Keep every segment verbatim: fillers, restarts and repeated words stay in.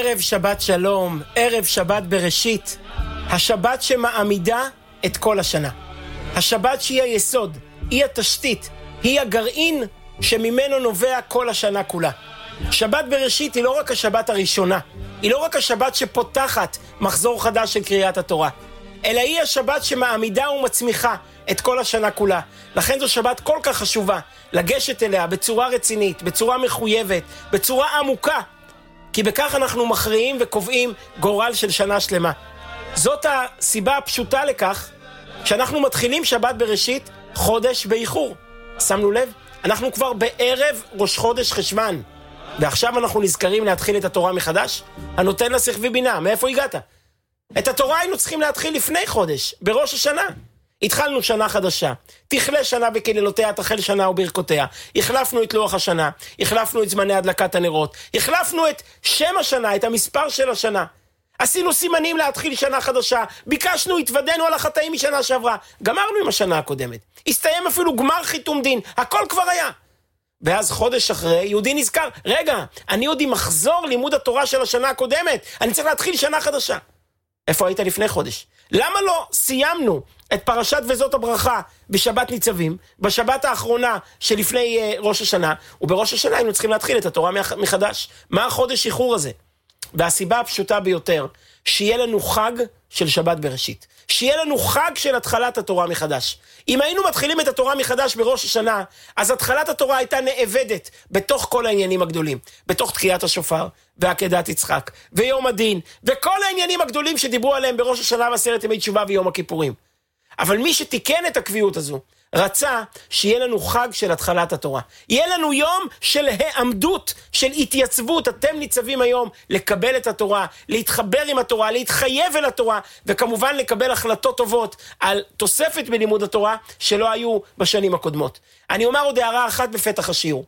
ערב שבת שלום, ערב שבת בראשית, השבת שמעמידה את כל השנה. השבת שהיא היסוד, היא התשתית, היא הגרעין שממנו נובע כל השנה כולה. שבת בראשית היא לא רק השבת הראשונה, היא לא רק השבת שפותחת מחזור חדש של קריאת התורה, אלא היא השבת שמעמידה ומצמיחה את כל השנה כולה. לכן זו שבת כל כך חשובה, לגשת אליה בצורה רצינית, בצורה מחויבת, בצורה עמוקה, כי בכך אנחנו מכריעים וקובעים גורל של שנה שלמה. זאת הסיבה הפשוטה לכך שאנחנו מתחילים שבת בראשית חודש באיחור. שמנו לב? אנחנו כבר בערב ראש חודש חשבן, ועכשיו אנחנו נזכרים להתחיל את התורה מחדש? הנותן לה שכבי בינה, מאיפה הגעת? את התורה היינו צריכים להתחיל לפני חודש, בראש השנה. התחלנו שנה חדשה, תכלה שנה בקללותיה, תחל שנה וברכותיה. החלפנו את לוח השנה, החלפנו את זמני הדלקת הנרות, החלפנו את שם השנה, את המספר של השנה. עשינו סימנים להתחיל שנה חדשה, ביקשנו, התוודענו על החטאים משנה שעברה, גמרנו עם השנה הקודמת. הסתיים אפילו גמר חיתום דין, הכל כבר היה. ואז חודש אחרי, יהודי נזכר, רגע, אני עוד עם מחזור לימוד התורה של השנה הקודמת, אני צריך להתחיל שנה חדשה. איפה היית לפני חודש? למה לא סיימנו את פרשת וזאת הברכה בשבת ניצבים, בשבת האחרונה שלפני uh, ראש השנה, ובראש השנה היינו צריכים להתחיל את התורה מחדש? מה החודש איחור הזה? והסיבה הפשוטה ביותר, שיהיה לנו חג של שבת בראשית. שיהיה לנו חג של התחלת התורה מחדש. אם היינו מתחילים את התורה מחדש בראש השנה, אז התחלת התורה הייתה נאבדת בתוך כל העניינים הגדולים. בתוך תקיעת השופר, ועקדת יצחק, ויום הדין, וכל העניינים הגדולים שדיברו עליהם בראש השנה ועשרת ימי תשובה ויום הכיפורים. אבל מי שתיקן את הקביעות הזו, רצה שיהיה לנו חג של התחלת התורה. יהיה לנו יום של העמדות, של התייצבות. אתם ניצבים היום לקבל את התורה, להתחבר עם התורה, להתחייב אל התורה, וכמובן לקבל החלטות טובות על תוספת בלימוד התורה שלא היו בשנים הקודמות. אני אומר עוד הערה אחת בפתח השיעור,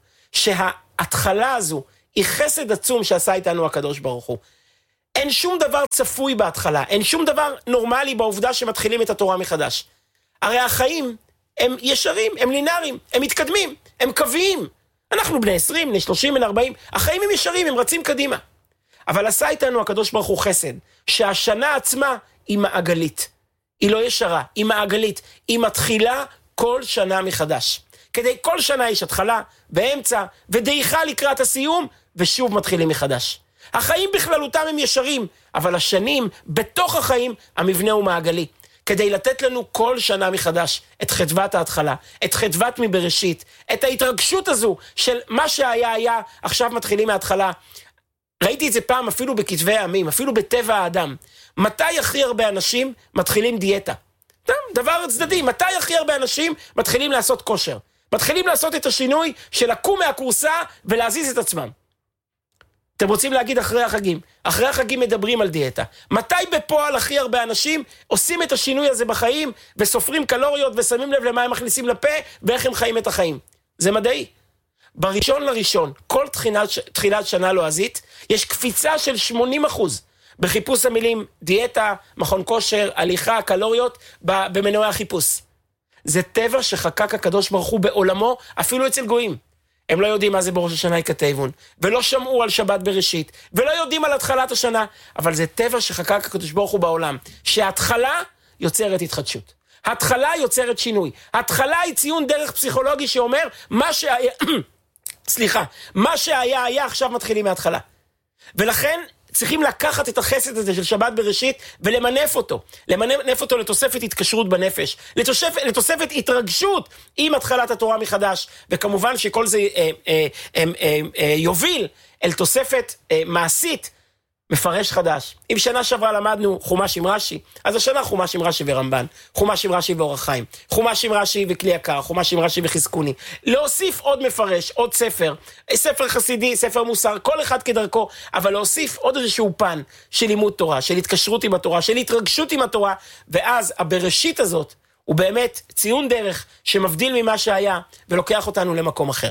שההתחלה הזו היא חסד עצום שעשה איתנו הקדוש ברוך הוא. אין שום דבר צפוי בהתחלה, אין שום דבר נורמלי בעובדה שמתחילים את התורה מחדש. הרי החיים הם ישרים, הם לינאריים, הם מתקדמים, הם קוויים. אנחנו בני עשרים, בני שלושים, בני ארבעים, החיים הם ישרים, הם רצים קדימה. אבל עשה איתנו הקדוש ברוך הוא חסד, שהשנה עצמה היא מעגלית. היא לא ישרה, היא מעגלית. היא מתחילה כל שנה מחדש. כדי כל שנה יש התחלה, באמצע, ודעיכה לקראת הסיום, ושוב מתחילים מחדש. החיים בכללותם הם ישרים, אבל השנים, בתוך החיים, המבנה הוא מעגלי. כדי לתת לנו כל שנה מחדש את חדוות ההתחלה, את חדוות מבראשית, את ההתרגשות הזו של מה שהיה היה, עכשיו מתחילים מההתחלה. ראיתי את זה פעם אפילו בכתבי הימים, אפילו בטבע האדם. מתי הכי הרבה אנשים מתחילים דיאטה? דבר צדדי, מתי הכי הרבה אנשים מתחילים לעשות כושר? מתחילים לעשות את השינוי של לקום מהקורסה ולהזיז את עצמם. אתם רוצים להגיד אחרי החגים. אחרי החגים מדברים על דיאטה. מתי בפועל הכי הרבה אנשים עושים את השינוי הזה בחיים, וסופרים קלוריות ושמים לב למה הם מכניסים לפה, ואיך הם חיים את החיים? זה מדעי. בראשון לראשון, כל תחילת, תחילת שנה לועזית, יש קפיצה של שמונים אחוז בחיפוש המילים דיאטה, מכון כושר, הליכה, קלוריות, במנועי החיפוש. זה טבע שחקק הקדוש ברוך הוא בעולמו, אפילו אצל גויים. הם לא יודעים מה זה בראש השנה יכתבון, ולא שמעו על שבת בראשית, ולא יודעים על התחלת השנה, אבל זה טבע שחקק הקדוש ברוך הוא בעולם, שההתחלה יוצרת התחדשות. ההתחלה יוצרת שינוי. ההתחלה היא ציון דרך פסיכולוגי שאומר, מה שהיה, סליחה, מה שהיה היה, עכשיו מתחילים מההתחלה. ולכן צריכים לקחת את החסד הזה של שבת בראשית ולמנף אותו. למנף אותו לתוספת התקשרות בנפש, לתוספת, לתוספת התרגשות עם התחלת התורה מחדש, וכמובן שכל זה אה, אה, אה, אה, אה, יוביל אל תוספת אה, מעשית, מפרש חדש. אם שנה שעברה למדנו חומש עם רש"י, אז השנה חומש עם רש"י ורמב"ן, חומש עם רש"י ואורח חיים, חומש עם רש"י וכלי יקר, חומש עם רש"י וחזקוני. להוסיף עוד מפרש, עוד ספר, ספר חסידי, ספר מוסר, כל אחד כדרכו, אבל להוסיף עוד איזשהו פן של לימוד תורה, של התקשרות עם התורה, של התרגשות עם התורה, ואז הבראשית הזאת הוא באמת ציון דרך שמבדיל ממה שהיה ולוקח אותנו למקום אחר.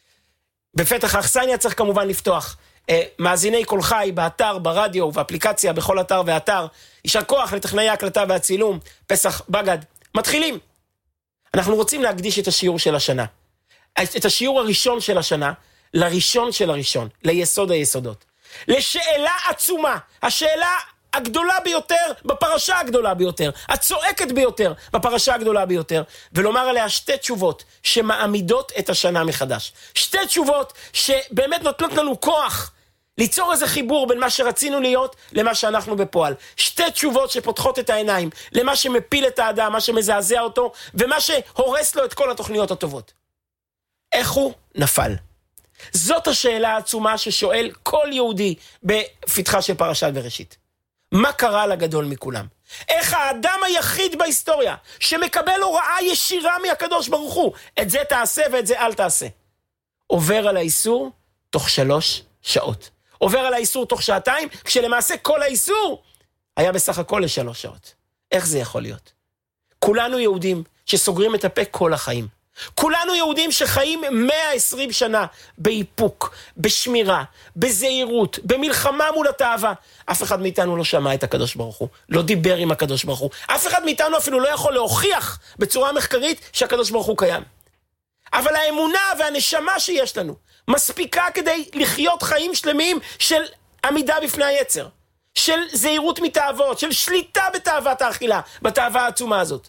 בפתח האכסניה צריך כמובן לפתוח מאזיני כל חי באתר, ברדיו ובאפליקציה, בכל אתר ואתר. יישר כוח לטכנאי ההקלטה והצילום, פסח בגד. מתחילים. אנחנו רוצים להקדיש את השיעור של השנה. את השיעור הראשון של השנה, לראשון של הראשון, ליסוד היסודות. לשאלה עצומה, השאלה הגדולה ביותר בפרשה הגדולה ביותר, הצועקת ביותר בפרשה הגדולה ביותר, ולומר עליה שתי תשובות שמעמידות את השנה מחדש. שתי תשובות שבאמת נותנות לנו כוח ליצור איזה חיבור בין מה שרצינו להיות למה שאנחנו בפועל. שתי תשובות שפותחות את העיניים למה שמפיל את האדם, מה שמזעזע אותו, ומה שהורס לו את כל התוכניות הטובות. איך הוא נפל? זאת השאלה העצומה ששואל כל יהודי בפתחה של פרשת בראשית. מה קרה לגדול מכולם? איך האדם היחיד בהיסטוריה שמקבל הוראה ישירה מהקדוש ברוך הוא, את זה תעשה ואת זה אל תעשה, עובר על האיסור תוך שלוש שעות. עובר על האיסור תוך שעתיים, כשלמעשה כל האיסור היה בסך הכל לשלוש שעות. איך זה יכול להיות? כולנו יהודים שסוגרים את הפה כל החיים. כולנו יהודים שחיים מאה ועשרים שנה באיפוק, בשמירה, בזהירות, במלחמה מול התאווה. אף אחד מאיתנו לא שמע את הקדוש ברוך הוא, לא דיבר עם הקדוש ברוך הוא. אף אחד מאיתנו אפילו לא יכול להוכיח בצורה מחקרית שהקדוש ברוך הוא קיים. אבל האמונה והנשמה שיש לנו מספיקה כדי לחיות חיים שלמים של עמידה בפני היצר, של זהירות מתאוות, של שליטה בתאוות האכילה, בתאווה העצומה הזאת.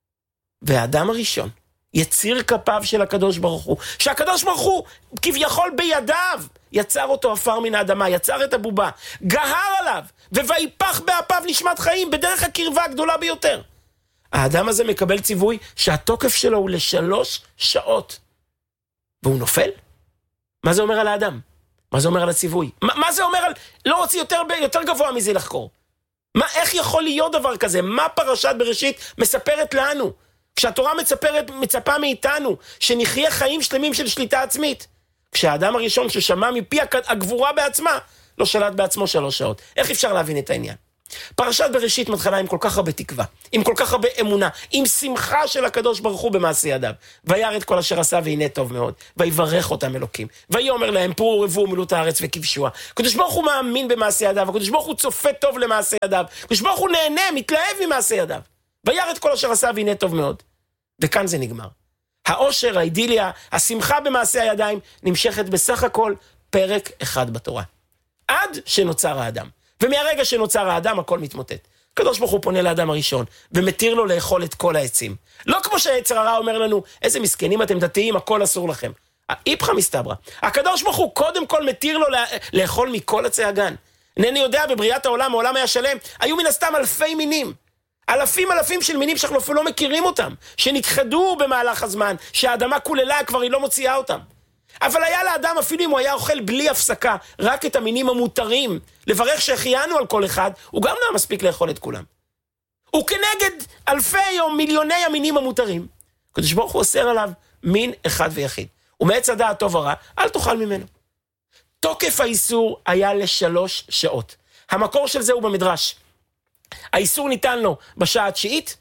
והאדם הראשון, יציר כפיו של הקדוש ברוך הוא, שהקדוש ברוך הוא כביכול בידיו יצר אותו עפר מן האדמה, יצר את הבובה, גהר עליו וויפח באפיו נשמת חיים בדרך הקרבה הגדולה ביותר. האדם הזה מקבל ציווי שהתוקף שלו הוא לשלוש שעות, והוא נופל. מה זה אומר על האדם? מה זה אומר על הציווי? מה, מה זה אומר על לא רוצה יותר, יותר גבוה מזה לחקור? מה, איך יכול להיות דבר כזה? מה פרשת בראשית מספרת לנו? כשהתורה מצפרת, מצפה מאיתנו שנחיה חיים שלמים של שליטה עצמית. כשהאדם הראשון ששמע מפי הגבורה בעצמה, לא שלט בעצמו שלוש שעות. איך אפשר להבין את העניין? פרשת בראשית מתחילה עם כל כך הרבה תקווה, עם כל כך הרבה אמונה, עם שמחה של הקדוש ברוך הוא במעשה ידיו. וירא את כל אשר עשה והנה טוב מאוד, ויברך אותם אלוקים. ויאמר להם פרו ורבו ומילאו את הארץ וכבשוה. הקדוש ברוך הוא מאמין במעשה ידיו, הקדוש ברוך הוא צופה טוב למעשה ידיו, הקדוש ברוך הוא נהנה, מתלהב ממעשה ידיו. וירא את כל אשר עשה והנה טוב מאוד. וכאן זה נגמר. האושר, האידיליה, השמחה במעשה הידיים נמשכת בסך הכל פרק אחד בתורה. עד שנוצר האדם. ומהרגע שנוצר האדם הכל מתמוטט. הקדוש ברוך הוא פונה לאדם הראשון ומתיר לו לאכול את כל העצים. לא כמו שהיצר הרע אומר לנו, איזה מסכנים אתם דתיים, הכל אסור לכם. איפכא מסתברא. הקדוש ברוך הוא קודם כל מתיר לו לה... לאכול מכל עצי הגן. אינני יודע, בבריאת העולם, העולם היה שלם, היו מן הסתם אלפי מינים. אלפים אלפים של מינים שאנחנו אפילו לא מכירים אותם, שנכחדו במהלך הזמן, שהאדמה כוללה כבר היא לא מוציאה אותם. אבל היה לאדם, אפילו אם הוא היה אוכל בלי הפסקה, רק את המינים המותרים, לברך שהחיינו על כל אחד, הוא גם לא מספיק לאכול את כולם. וכנגד אלפי או מיליוני המינים המותרים, הקדוש ברוך הוא אוסר עליו מין אחד ויחיד. ומעץ הדעת טוב ורע, אל תאכל ממנו. תוקף האיסור היה לשלוש שעות. המקור של זה הוא במדרש. האיסור ניתן לו בשעה התשיעית,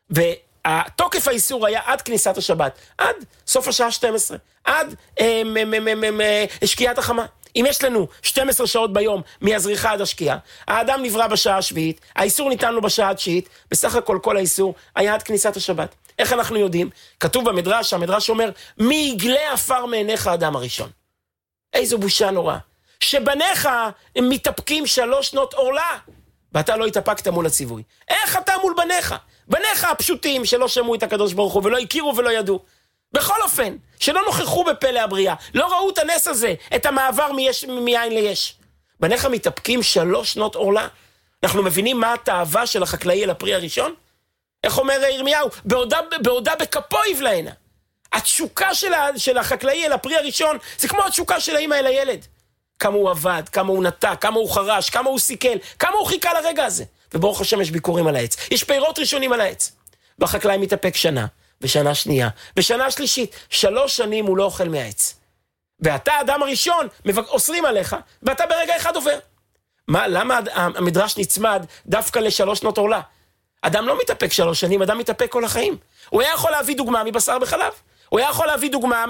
והתוקף האיסור היה עד כניסת השבת, עד סוף השעה שתים עשרה, עד אה, מ- מ- מ- מ- שקיעת החמה. אם יש לנו שתים עשרה שעות ביום מהזריחה עד השקיעה, האדם נברא בשעה השביעית, האיסור ניתן לו בשעה התשיעית, בסך הכל כל האיסור היה עד כניסת השבת. איך אנחנו יודעים? כתוב במדרש, המדרש אומר, מי יגלה עפר מעיניך האדם הראשון. איזו בושה נורא. שבניך הם מתאפקים שלוש שנות עורלה, ואתה לא התאפקת מול הציווי. איך אתה מול בניך? בניך הפשוטים שלא שמעו את הקדוש ברוך הוא ולא הכירו ולא ידעו. בכל אופן, שלא נוכחו בפלא הבריאה, לא ראו את הנס הזה, את המעבר מיש, מיין ליש. בניך מתאפקים שלוש שנות עורלה. אנחנו מבינים מה התאווה של החקלאי אל הפרי הראשון? איך אומר ירמיהו? בעודה, בעודה בכפו יבלענה. התשוקה של, ה, של החקלאי אל הפרי הראשון, זה כמו התשוקה של האמא אל הילד. כמה הוא עבד, כמה הוא נטע, כמה הוא חרש, כמה הוא סיכל, כמה הוא חיכה לרגע הזה. וברוך השם יש ביקורים על העץ. יש פירות ראשונים על העץ. והחקלאי מתאפק שנה, ושנה שנייה, ושנה שלישית. שלוש שנים הוא לא אוכל מהעץ. ואתה, האדם הראשון, אוסרים עליך, ואתה ברגע אחד עובר. מה, למה המדרש נצמד דווקא לשלוש שנות עורלה? אדם לא מתאפק שלוש שנים, אדם מתאפק כל החיים. הוא היה יכול להביא דוגמה מבשר בחלב. הוא היה יכול להביא דוגמה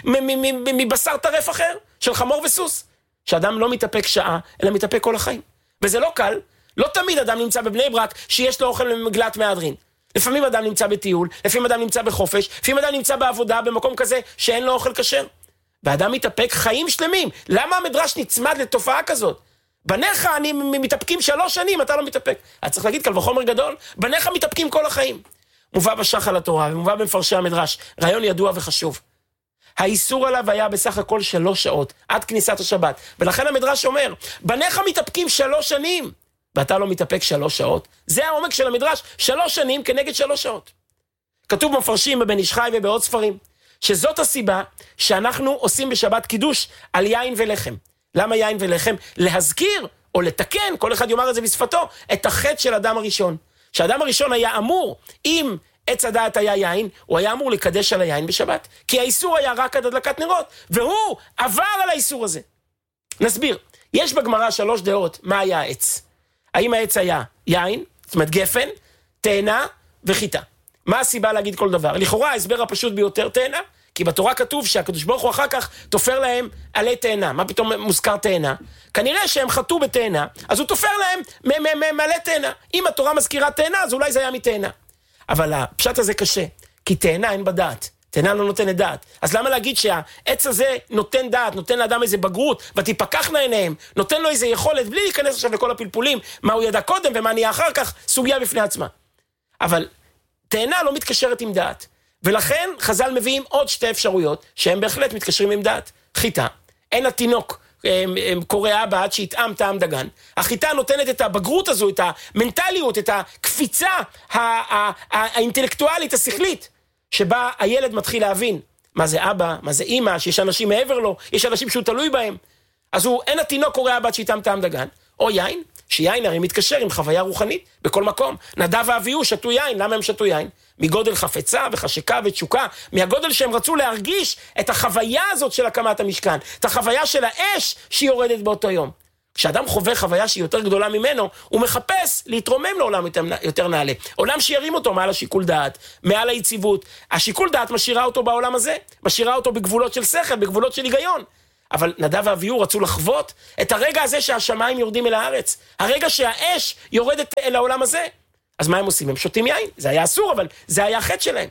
מבשר טרף אחר, של חמור וסוס. שאדם לא מתאפק שעה, אלא מתאפק כל החיים. וזה לא קל. לא תמיד אדם נמצא בבני ברק שיש לו אוכל ממגלת מהדרין. לפעמים אדם נמצא בטיול, לפעמים אדם נמצא בחופש, לפעמים אדם נמצא בעבודה במקום כזה שאין לו אוכל כשר. ואדם מתאפק חיים שלמים. למה המדרש נצמד לתופעה כזאת? בניך אני מתאפקים שלוש שנים, אתה לא מתאפק. אתה צריך להגיד, קל וחומר גדול, בניך מתאפקים כל החיים. מובא בשח על התורה, ומובא במפרשי המדרש, רעיון ידוע וחשוב. האיסור עליו היה בסך הכל שלוש שעות, עד כניסת השבת. ולכן המדרש אומר, בניך מתאפקים שלוש שנים, ואתה לא מתאפק שלוש שעות. זה העומק של המדרש, שלוש שנים כנגד שלוש שעות. כתוב במפרשים בבן איש חי ובעוד ספרים, שזאת הסיבה שאנחנו עושים בשבת קידוש על יין ולחם. למה יין ולחם? להזכיר או לתקן, כל אחד יאמר את זה בשפתו, את החטא של אדם הראשון. שהאדם הראשון היה אמור, אם עץ הדעת היה יין, הוא היה אמור לקדש על היין בשבת. כי האיסור היה רק עד הדלקת נרות, והוא עבר על האיסור הזה. נסביר, יש בגמרא שלוש דעות מה היה העץ. האם העץ היה יין, זאת אומרת גפן, תאנה וחיטה. מה הסיבה להגיד כל דבר? לכאורה ההסבר הפשוט ביותר תאנה, כי בתורה כתוב שהקדוש ברוך הוא אחר כך תופר להם עלי תאנה. מה פתאום מוזכר תאנה? כנראה שהם חטאו בתאנה, אז הוא תופר להם מלא תאנה. אם התורה מזכירה תאנה, אז אולי זה היה מתאנה. אבל הפשט הזה קשה, כי תאנה אין בדעת. תאנה לא נותנת דעת. אז למה להגיד שהעץ הזה נותן דעת, נותן לאדם איזה בגרות, ותיפקחנה עיניהם, נותן לו איזה יכולת, בלי להיכנס עכשיו לכל הפלפולים, מה הוא ידע קודם ומה נהיה אחר כך, סוגיה בפני עצמה. אבל תאנה לא מתקשרת עם דעת. ולכן חז"ל מביאים עוד שתי אפשרויות, שהם בהחלט מתקשרים עם דעת. חיטה, אין התינוק קורא אבא עד שיטעם טעם דגן. החיטה נותנת את הבגרות הזו, את המנטליות, את הקפיצה האינטלקטואלית, השכלית, שבה הילד מתחיל להבין מה זה אבא, מה זה אמא, שיש אנשים מעבר לו, יש אנשים שהוא תלוי בהם. אז הוא, אין התינוק קורא אבא עד שיטעם טעם דגן. או יין, שיין הרי מתקשר עם חוויה רוחנית בכל מקום. נדב ואביהו שתו יין, למה הם שתו יין? מגודל חפצה וחשיקה ותשוקה, מהגודל שהם רצו להרגיש את החוויה הזאת של הקמת המשכן, את החוויה של האש שהיא יורדת באותו יום. כשאדם חווה חוויה שהיא יותר גדולה ממנו, הוא מחפש להתרומם לעולם יותר, יותר נעלה. עולם שירים אותו מעל השיקול דעת, מעל היציבות. השיקול דעת משאירה אותו בעולם הזה, משאירה אותו בגבולות של שכל, בגבולות של היגיון. אבל נדב ואביהו רצו לחוות את הרגע הזה שהשמיים יורדים אל הארץ, הרגע שהאש יורדת אל העולם הזה. אז מה הם עושים? הם שותים יין. זה היה אסור, אבל זה היה החטא שלהם.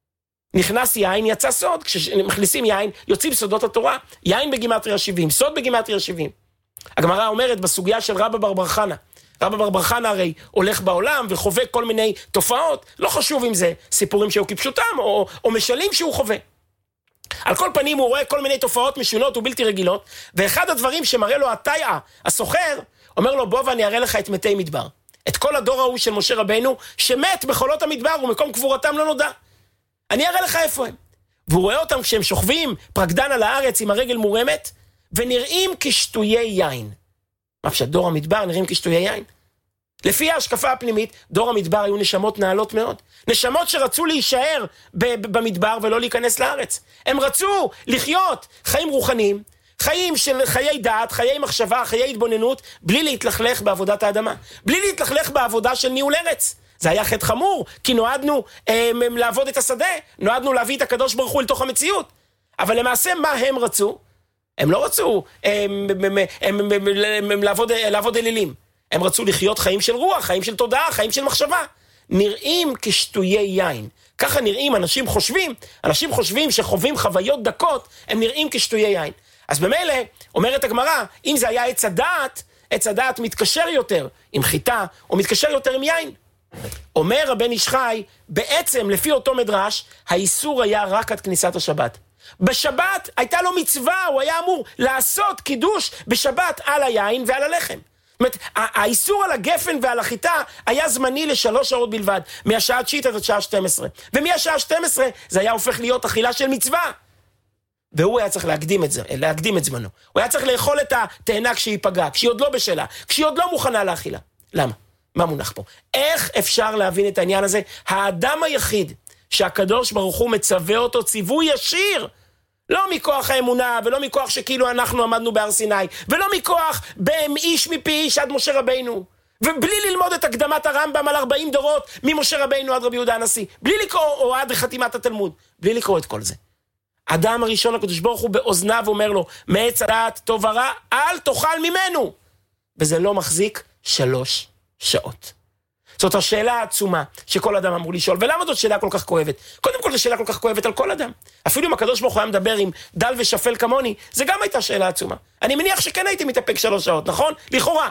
נכנס יין, יצא סוד. כשמכניסים יין, יוצאים סודות התורה. יין בגימטריה שבעים, סוד בגימטריה שבעים. הגמרא אומרת בסוגיה של רבא בר בר חנה. רבא בר בר חנה הרי הולך בעולם וחווה כל מיני תופעות. לא חשוב אם זה סיפורים שהוא כפשוטם, או, או משלים שהוא חווה. על כל פנים הוא רואה כל מיני תופעות משונות ובלתי רגילות, ואחד הדברים שמראה לו התאיה, הסוחר, אומר לו בוא ואני אראה לך את מתי מדבר. את כל הדור ההוא של משה רבנו, שמת בחולות המדבר ומקום קבורתם לא נודע. אני אראה לך איפה הם. והוא רואה אותם כשהם שוכבים פרקדן על הארץ עם הרגל מורמת, ונראים כשטויי יין. מה פשוט, דור המדבר נראים כשטויי יין? לפי ההשקפה הפנימית, דור המדבר היו נשמות נעלות מאוד. נשמות שרצו להישאר במדבר ולא להיכנס לארץ. הם רצו לחיות חיים רוחניים, חיים של חיי דעת, חיי מחשבה, חיי התבוננות, בלי להתלכלך בעבודת האדמה. בלי להתלכלך בעבודה של ניהול ארץ. זה היה חטא חמור, כי נועדנו אה, לעבוד את השדה, נועדנו להביא את הקדוש ברוך הוא לתוך המציאות. אבל למעשה מה הם רצו? הם לא רצו אה, הם, הם, הם, הם, לעבוד, לעבוד אלילים. הם רצו לחיות חיים של רוח, חיים של תודעה, חיים של מחשבה. נראים כשטויי יין. ככה נראים, אנשים חושבים, אנשים חושבים שחווים חוויות דקות, הם נראים כשטויי יין. אז במילא, אומרת הגמרא, אם זה היה עץ הדעת, עץ הדעת מתקשר יותר עם חיטה, או מתקשר יותר עם יין. אומר הבן איש חי, בעצם לפי אותו מדרש, האיסור היה רק עד כניסת השבת. בשבת הייתה לו מצווה, הוא היה אמור לעשות קידוש בשבת על היין ועל הלחם. זאת אומרת, האיסור על הגפן ועל החיטה היה זמני לשלוש שעות בלבד, מהשעה תשיעית עד השעה שתים עשרה. ומהשעה שתים עשרה זה היה הופך להיות אכילה של מצווה. והוא היה צריך להקדים את זה, להקדים את זמנו. הוא היה צריך לאכול את התאנה כשהיא פגעה, כשהיא עוד לא בשלה, כשהיא עוד לא מוכנה לאכילה. למה? מה מונח פה? איך אפשר להבין את העניין הזה? האדם היחיד שהקדוש ברוך הוא מצווה אותו ציווי ישיר, לא מכוח האמונה, ולא מכוח שכאילו אנחנו עמדנו בהר סיני, ולא מכוח איש מפי איש עד משה רבינו, ובלי ללמוד את הקדמת הרמב"ם על ארבעים דורות, ממשה רבינו עד רבי יהודה הנשיא, בלי לקרוא, או עד חתימת התלמוד, בלי לקרוא את כל זה. אדם הראשון הקדוש ברוך הוא באוזניו אומר לו, מעץ הדעת טוב ורע, אל תאכל ממנו. וזה לא מחזיק שלוש שעות. זאת השאלה העצומה שכל אדם אמור לשאול. ולמה זאת שאלה כל כך כואבת? קודם כל זו שאלה כל כך כואבת על כל אדם. אפילו אם הקדוש ברוך הוא היה מדבר עם דל ושפל כמוני, זה גם הייתה שאלה עצומה. אני מניח שכן הייתי מתאפק שלוש שעות, נכון? לכאורה.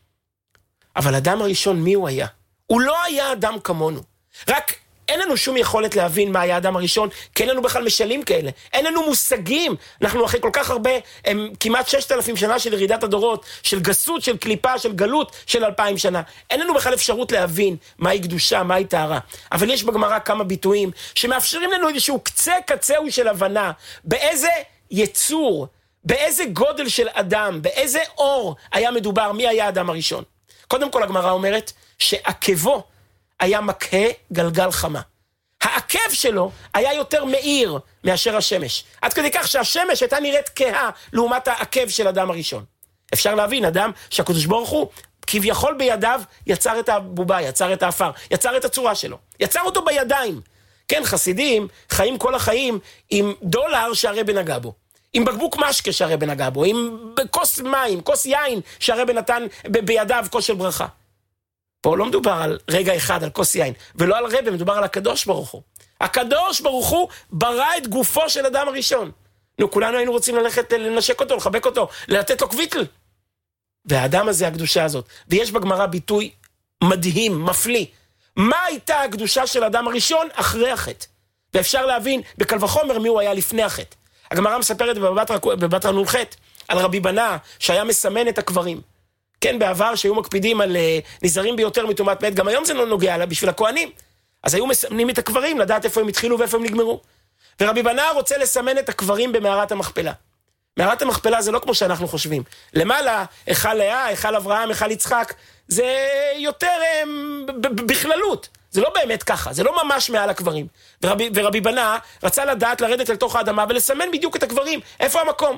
אבל אדם הראשון, מי הוא היה? הוא לא היה אדם כמונו. רק אין לנו שום יכולת להבין מה היה האדם הראשון, כי אין לנו בכלל משלים כאלה. אין לנו מושגים. אנחנו אחרי כל כך הרבה, הם כמעט ששת אלפים שנה של ירידת הדורות, של גסות, של קליפה, של גלות, של אלפיים שנה. אין לנו בכלל אפשרות להבין מהי קדושה, מהי טהרה. אבל יש בגמרא כמה ביטויים שמאפשרים לנו איזשהו קצה קצהו של הבנה, באיזה יצור, באיזה גודל של אדם, באיזה אור היה מדובר, מי היה האדם הראשון. קודם כל הגמרא אומרת שעקבו היה מקהה גלגל חמה. העקב שלו היה יותר מאיר מאשר השמש. עד כדי כך שהשמש הייתה נראית כהה לעומת העקב של אדם הראשון. אפשר להבין, אדם שהקדוש ברוך הוא כביכול בידיו יצר את הבובה, יצר את האפר, יצר את הצורה שלו. יצר אותו בידיים. כן, חסידים חיים כל החיים עם דולר שהרבא נגע בו. עם בקבוק משקה שהרבא נגע בו. עם כוס מים, כוס יין שהרבא נתן ב- בידיו, כוס של ברכה. פה לא מדובר על רגע אחד, על כוס יין, ולא על רבא, מדובר על הקדוש ברוך הוא. הקדוש ברוך הוא ברא את גופו של אדם הראשון. נו, כולנו היינו רוצים ללכת לנשק אותו, לחבק אותו, לתת לו קוויטל. והאדם הזה, הקדושה הזאת. ויש בגמרא ביטוי מדהים, מפליא. מה הייתה הקדושה של האדם הראשון אחרי החטא? ואפשר להבין בקל וחומר מי הוא היה לפני החטא. הגמרא מספרת בבת רנ"ח על רבי בנה, שהיה מסמן את הקברים. כן, בעבר שהיו מקפידים על uh, נזהרים ביותר מטומאת מת, גם היום זה לא נוגע לה בשביל הכהנים. אז היו מסמנים את הקברים, לדעת איפה הם התחילו ואיפה הם נגמרו. ורבי בנה רוצה לסמן את הקברים במערת המכפלה. מערת המכפלה זה לא כמו שאנחנו חושבים. למעלה, היכל לאה, היכל אברהם, היכל יצחק, זה יותר um, בכללות. זה לא באמת ככה, זה לא ממש מעל הקברים. ורבי, ורבי בנה רצה לדעת לרדת אל תוך האדמה ולסמן בדיוק את הקברים, איפה המקום.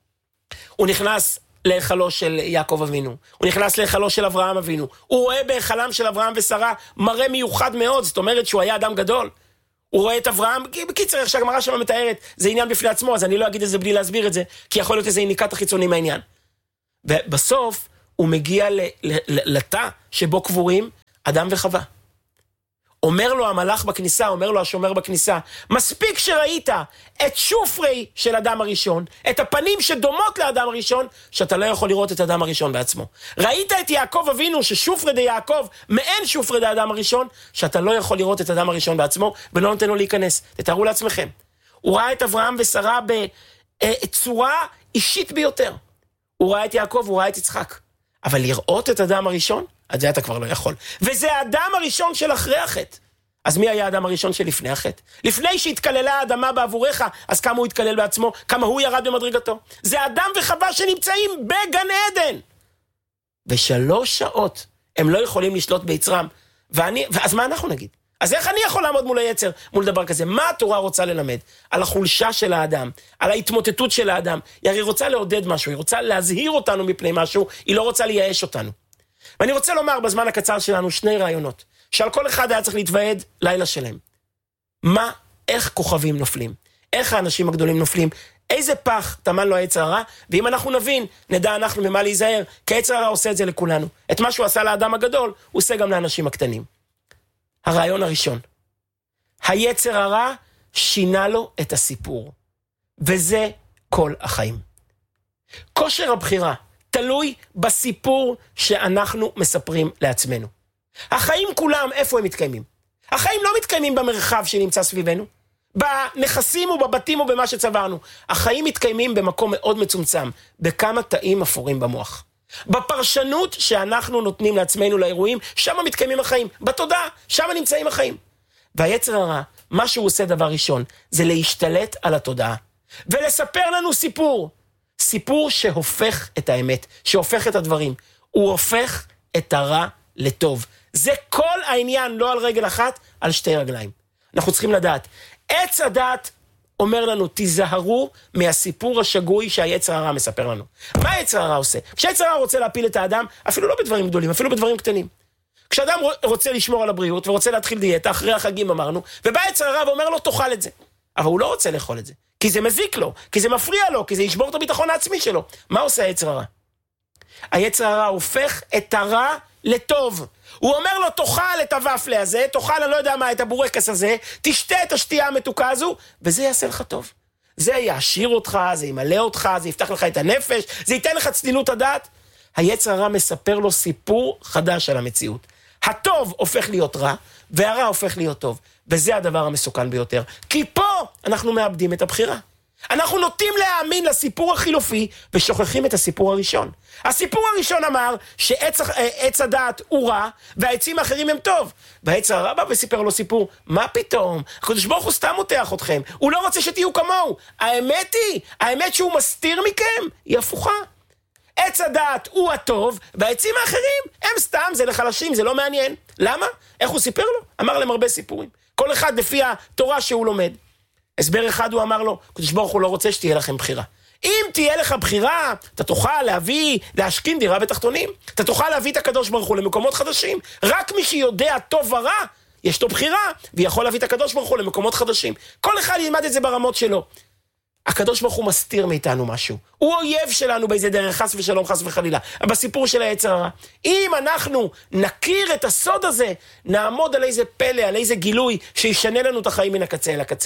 הוא נכנס להיכלו של יעקב אבינו, הוא נכנס להיכלו של אברהם אבינו, הוא רואה בהיכלם של אברהם ושרה מראה מיוחד מאוד, זאת אומרת שהוא היה אדם גדול, הוא רואה את אברהם, בקיצר איך שהגמרא שם מתארת, זה עניין בפני עצמו, אז אני לא אגיד את זה בלי להסביר את זה, כי יכול להיות איזה אינדיקטור חיצוני מהעניין. ובסוף הוא מגיע לתא שבו קבורים אדם וחווה. אומר לו המלאך בכניסה, אומר לו השומר בכניסה, מספיק שראית את שופרי של אדם הראשון, את הפנים שדומות לאדם הראשון, שאתה לא יכול לראות את אדם הראשון בעצמו. ראית את יעקב אבינו, ששופרי די יעקב, מעין שופרי די אדם הראשון, שאתה לא יכול לראות את אדם הראשון בעצמו, ולא נותן לו להיכנס. תתארו לעצמכם. הוא ראה את אברהם ושרה בצורה אישית ביותר. הוא ראה את יעקב, הוא ראה את יצחק. אבל לראות את אדם הראשון, עד זה אתה כבר לא יכול. וזה האדם הראשון של אחרי החטא. אז מי היה האדם הראשון של לפני החטא? לפני שהתקללה האדמה בעבורך, אז כמה הוא התקלל בעצמו, כמה הוא ירד במדרגתו. זה אדם וחווה שנמצאים בגן עדן. ושלוש שעות הם לא יכולים לשלוט ביצרם. ואני, אז מה אנחנו נגיד? אז איך אני יכול לעמוד מול היצר, מול דבר כזה? מה התורה רוצה ללמד? על החולשה של האדם, על ההתמוטטות של האדם. היא הרי רוצה לעודד משהו, היא רוצה להזהיר אותנו מפני משהו, היא לא רוצה לייאש אותנו. ואני רוצה לומר בזמן הקצר שלנו שני רעיונות, שעל כל אחד היה צריך להתוועד לילה שלהם. מה, איך כוכבים נופלים? איך האנשים הגדולים נופלים? איזה פח תמן לו היצר הרע? ואם אנחנו נבין, נדע אנחנו ממה להיזהר, כי היצר הרע עושה את זה לכולנו. את מה שהוא עשה לאדם הגדול, הוא עושה גם לאנשים הקטנים. הרעיון הראשון, היצר הרע שינה לו את הסיפור, וזה כל החיים. כושר הבחירה תלוי בסיפור שאנחנו מספרים לעצמנו. החיים כולם, איפה הם מתקיימים? החיים לא מתקיימים במרחב שנמצא סביבנו, בנכסים ובבתים ובמה שצברנו. החיים מתקיימים במקום מאוד מצומצם, בכמה תאים אפורים במוח. בפרשנות שאנחנו נותנים לעצמנו לאירועים, שם מתקיימים החיים. בתודעה, שם נמצאים החיים. והיצר הרע, מה שהוא עושה דבר ראשון, זה להשתלט על התודעה. ולספר לנו סיפור. סיפור שהופך את האמת, שהופך את הדברים. הוא הופך את הרע לטוב. זה כל העניין, לא על רגל אחת, על שתי רגליים. אנחנו צריכים לדעת. עץ הדעת אומר לנו, תיזהרו מהסיפור השגוי שהיצר הרע מספר לנו. מה היצר הרע עושה? כשהיצר הרע רוצה להפיל את האדם, אפילו לא בדברים גדולים, אפילו בדברים קטנים. כשאדם רוצה לשמור על הבריאות ורוצה להתחיל דיאטה, אחרי החגים אמרנו, ובא היצר הרע ואומר לו, תאכל את זה. אבל הוא לא רוצה לאכול את זה, כי זה מזיק לו, כי זה מפריע לו, כי זה ישבור את הביטחון העצמי שלו. מה עושה היצר הרע? היצר הרע הופך את הרע לטוב. הוא אומר לו, תאכל את הוואפלה הזה, תאכל, אני לא יודע מה, את הבורקס הזה, תשתה את השתייה המתוקה הזו, וזה יעשה לך טוב. זה יעשיר אותך, זה ימלא אותך, זה יפתח לך את הנפש, זה ייתן לך צלילות הדעת. היצר הרע מספר לו סיפור חדש על המציאות. הטוב הופך להיות רע, והרע הופך להיות טוב. וזה הדבר המסוכן ביותר. כי פה אנחנו מאבדים את הבחירה. אנחנו נוטים להאמין לסיפור החילופי, ושוכחים את הסיפור הראשון. הסיפור הראשון אמר שעץ הדעת הוא רע, והעצים האחרים הם טוב. והעץ הרע בא וסיפר לו סיפור, מה פתאום? הקדוש ברוך הוא סתם מותח אתכם. הוא לא רוצה שתהיו כמוהו. האמת היא, האמת שהוא מסתיר מכם, היא הפוכה. עץ הדעת הוא הטוב, והעצים האחרים הם סתם, זה לחלשים, זה לא מעניין. למה? איך הוא סיפר לו? אמר להם הרבה סיפורים. כל אחד לפי התורה שהוא לומד. הסבר אחד הוא אמר לו, קדוש ברוך הוא לא רוצה שתהיה לכם בחירה. אם תהיה לך בחירה, אתה תוכל להביא, להשכין דירה בתחתונים. אתה תוכל להביא את הקדוש ברוך הוא למקומות חדשים. רק מי שיודע טוב ורע, יש לו בחירה, ויכול להביא את הקדוש ברוך הוא למקומות חדשים. כל אחד ילמד את זה ברמות שלו. הקדוש ברוך הוא מסתיר מאיתנו משהו. הוא אויב שלנו באיזה דרך, חס ושלום, חס וחלילה. בסיפור של היצר הרע. אם אנחנו נכיר את הסוד הזה, נעמוד על איזה פלא, על איזה גילוי, שישנה לנו את החיים מן הקצה אל הקצה.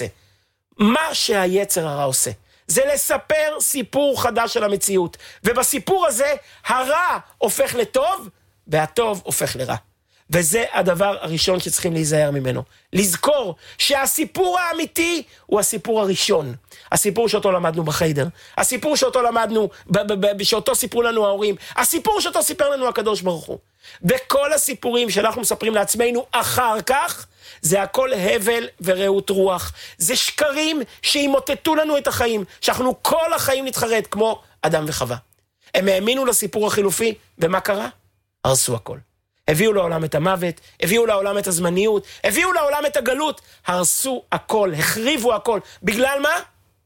מה שהיצר הרע עושה, זה לספר סיפור חדש של המציאות. ובסיפור הזה, הרע הופך לטוב, והטוב הופך לרע. וזה הדבר הראשון שצריכים להיזהר ממנו. לזכור שהסיפור האמיתי הוא הסיפור הראשון. הסיפור שאותו למדנו בחיידר. הסיפור שאותו למדנו, שאותו סיפרו לנו ההורים. הסיפור שאותו סיפר לנו הקדוש ברוך הוא. וכל הסיפורים שאנחנו מספרים לעצמנו אחר כך, זה הכל הבל ורעות רוח. זה שקרים שימוטטו לנו את החיים. שאנחנו כל החיים נתחרט כמו אדם וחווה. הם האמינו לסיפור החילופי, ומה קרה? הרסו הכל. הביאו לעולם את המוות, הביאו לעולם את הזמניות, הביאו לעולם את הגלות, הרסו הכל, החריבו הכל. בגלל מה?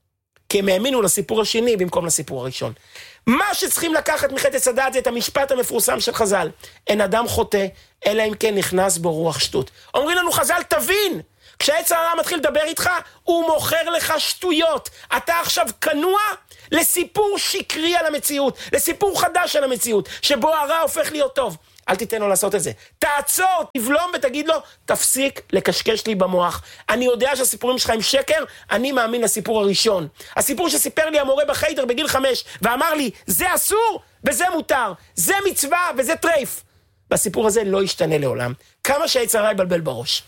כי הם האמינו לסיפור השני במקום לסיפור הראשון. מה שצריכים לקחת מחטא עץ הדעת זה את המשפט המפורסם של חז"ל. אין אדם חוטא, אלא אם כן נכנס בו רוח שטות. אומרים לנו חז"ל, תבין, כשהיצר הרע מתחיל לדבר איתך, הוא מוכר לך שטויות. אתה עכשיו כנוע לסיפור שקרי על המציאות, לסיפור חדש על המציאות, שבו הרע הופך להיות טוב. אל תיתן לו לעשות את זה. תעצור, תבלום ותגיד לו, תפסיק לקשקש לי במוח. אני יודע שהסיפורים שלך הם שקר, אני מאמין לסיפור הראשון. הסיפור שסיפר לי המורה בחיידר בגיל חמש, ואמר לי, זה אסור וזה מותר, זה מצווה וזה טרייף. והסיפור הזה לא ישתנה לעולם. כמה שהיצר הרע יבלבל בראש.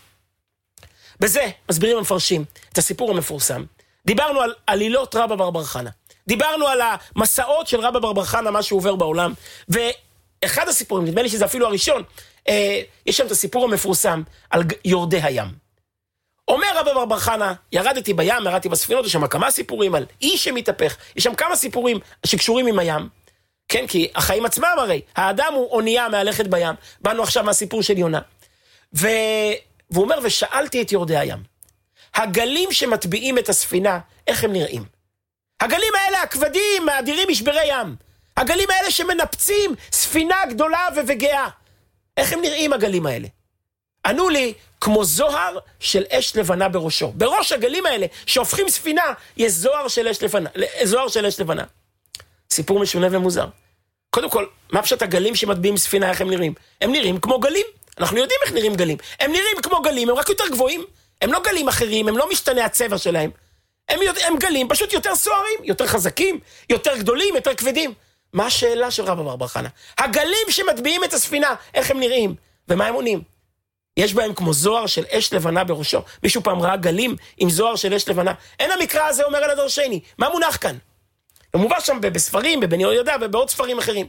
בזה מסבירים המפרשים את הסיפור המפורסם. דיברנו על עלילות רבא בר בר חנה. דיברנו על המסעות של רבא בר בר חנה, מה שהוא עובר בעולם, ו... אחד הסיפורים, נדמה לי שזה אפילו הראשון, אה, יש שם את הסיפור המפורסם על יורדי הים. אומר רבא בר בר חנה, ירדתי בים, ירדתי בספינות, יש שם כמה סיפורים על איש שמתהפך, יש שם כמה סיפורים שקשורים עם הים, כן, כי החיים עצמם הרי, האדם הוא אונייה מהלכת בים, באנו עכשיו מהסיפור של יונה, ו... והוא אומר, ושאלתי את יורדי הים, הגלים שמטביעים את הספינה, איך הם נראים? הגלים האלה הכבדים, האדירים משברי ים, הגלים האלה שמנפצים ספינה גדולה וגאה. איך הם נראים הגלים האלה? ענו לי, כמו זוהר של אש לבנה בראשו. בראש הגלים האלה, שהופכים ספינה, יש זוהר של אש לבנה. זוהר של אש לבנה. סיפור משונה ומוזר. קודם כל, מה פשוט הגלים שמטביעים ספינה, איך הם נראים? הם נראים כמו גלים. אנחנו יודעים איך נראים גלים. הם נראים כמו גלים, הם רק יותר גבוהים. הם לא גלים אחרים, הם לא משתנה הצבע שלהם. הם, הם גלים פשוט יותר סוערים, יותר חזקים, יותר גדולים, יותר כבדים. מה השאלה של רבא בר בר חנה? הגלים שמטביעים את הספינה, איך הם נראים? ומה הם עונים? יש בהם כמו זוהר של אש לבנה בראשו. מישהו פעם ראה גלים עם זוהר של אש לבנה? אין המקרא הזה אומר על הדרשני. מה מונח כאן? הוא מובא שם בספרים, בבן יהוידע ובעוד ספרים אחרים.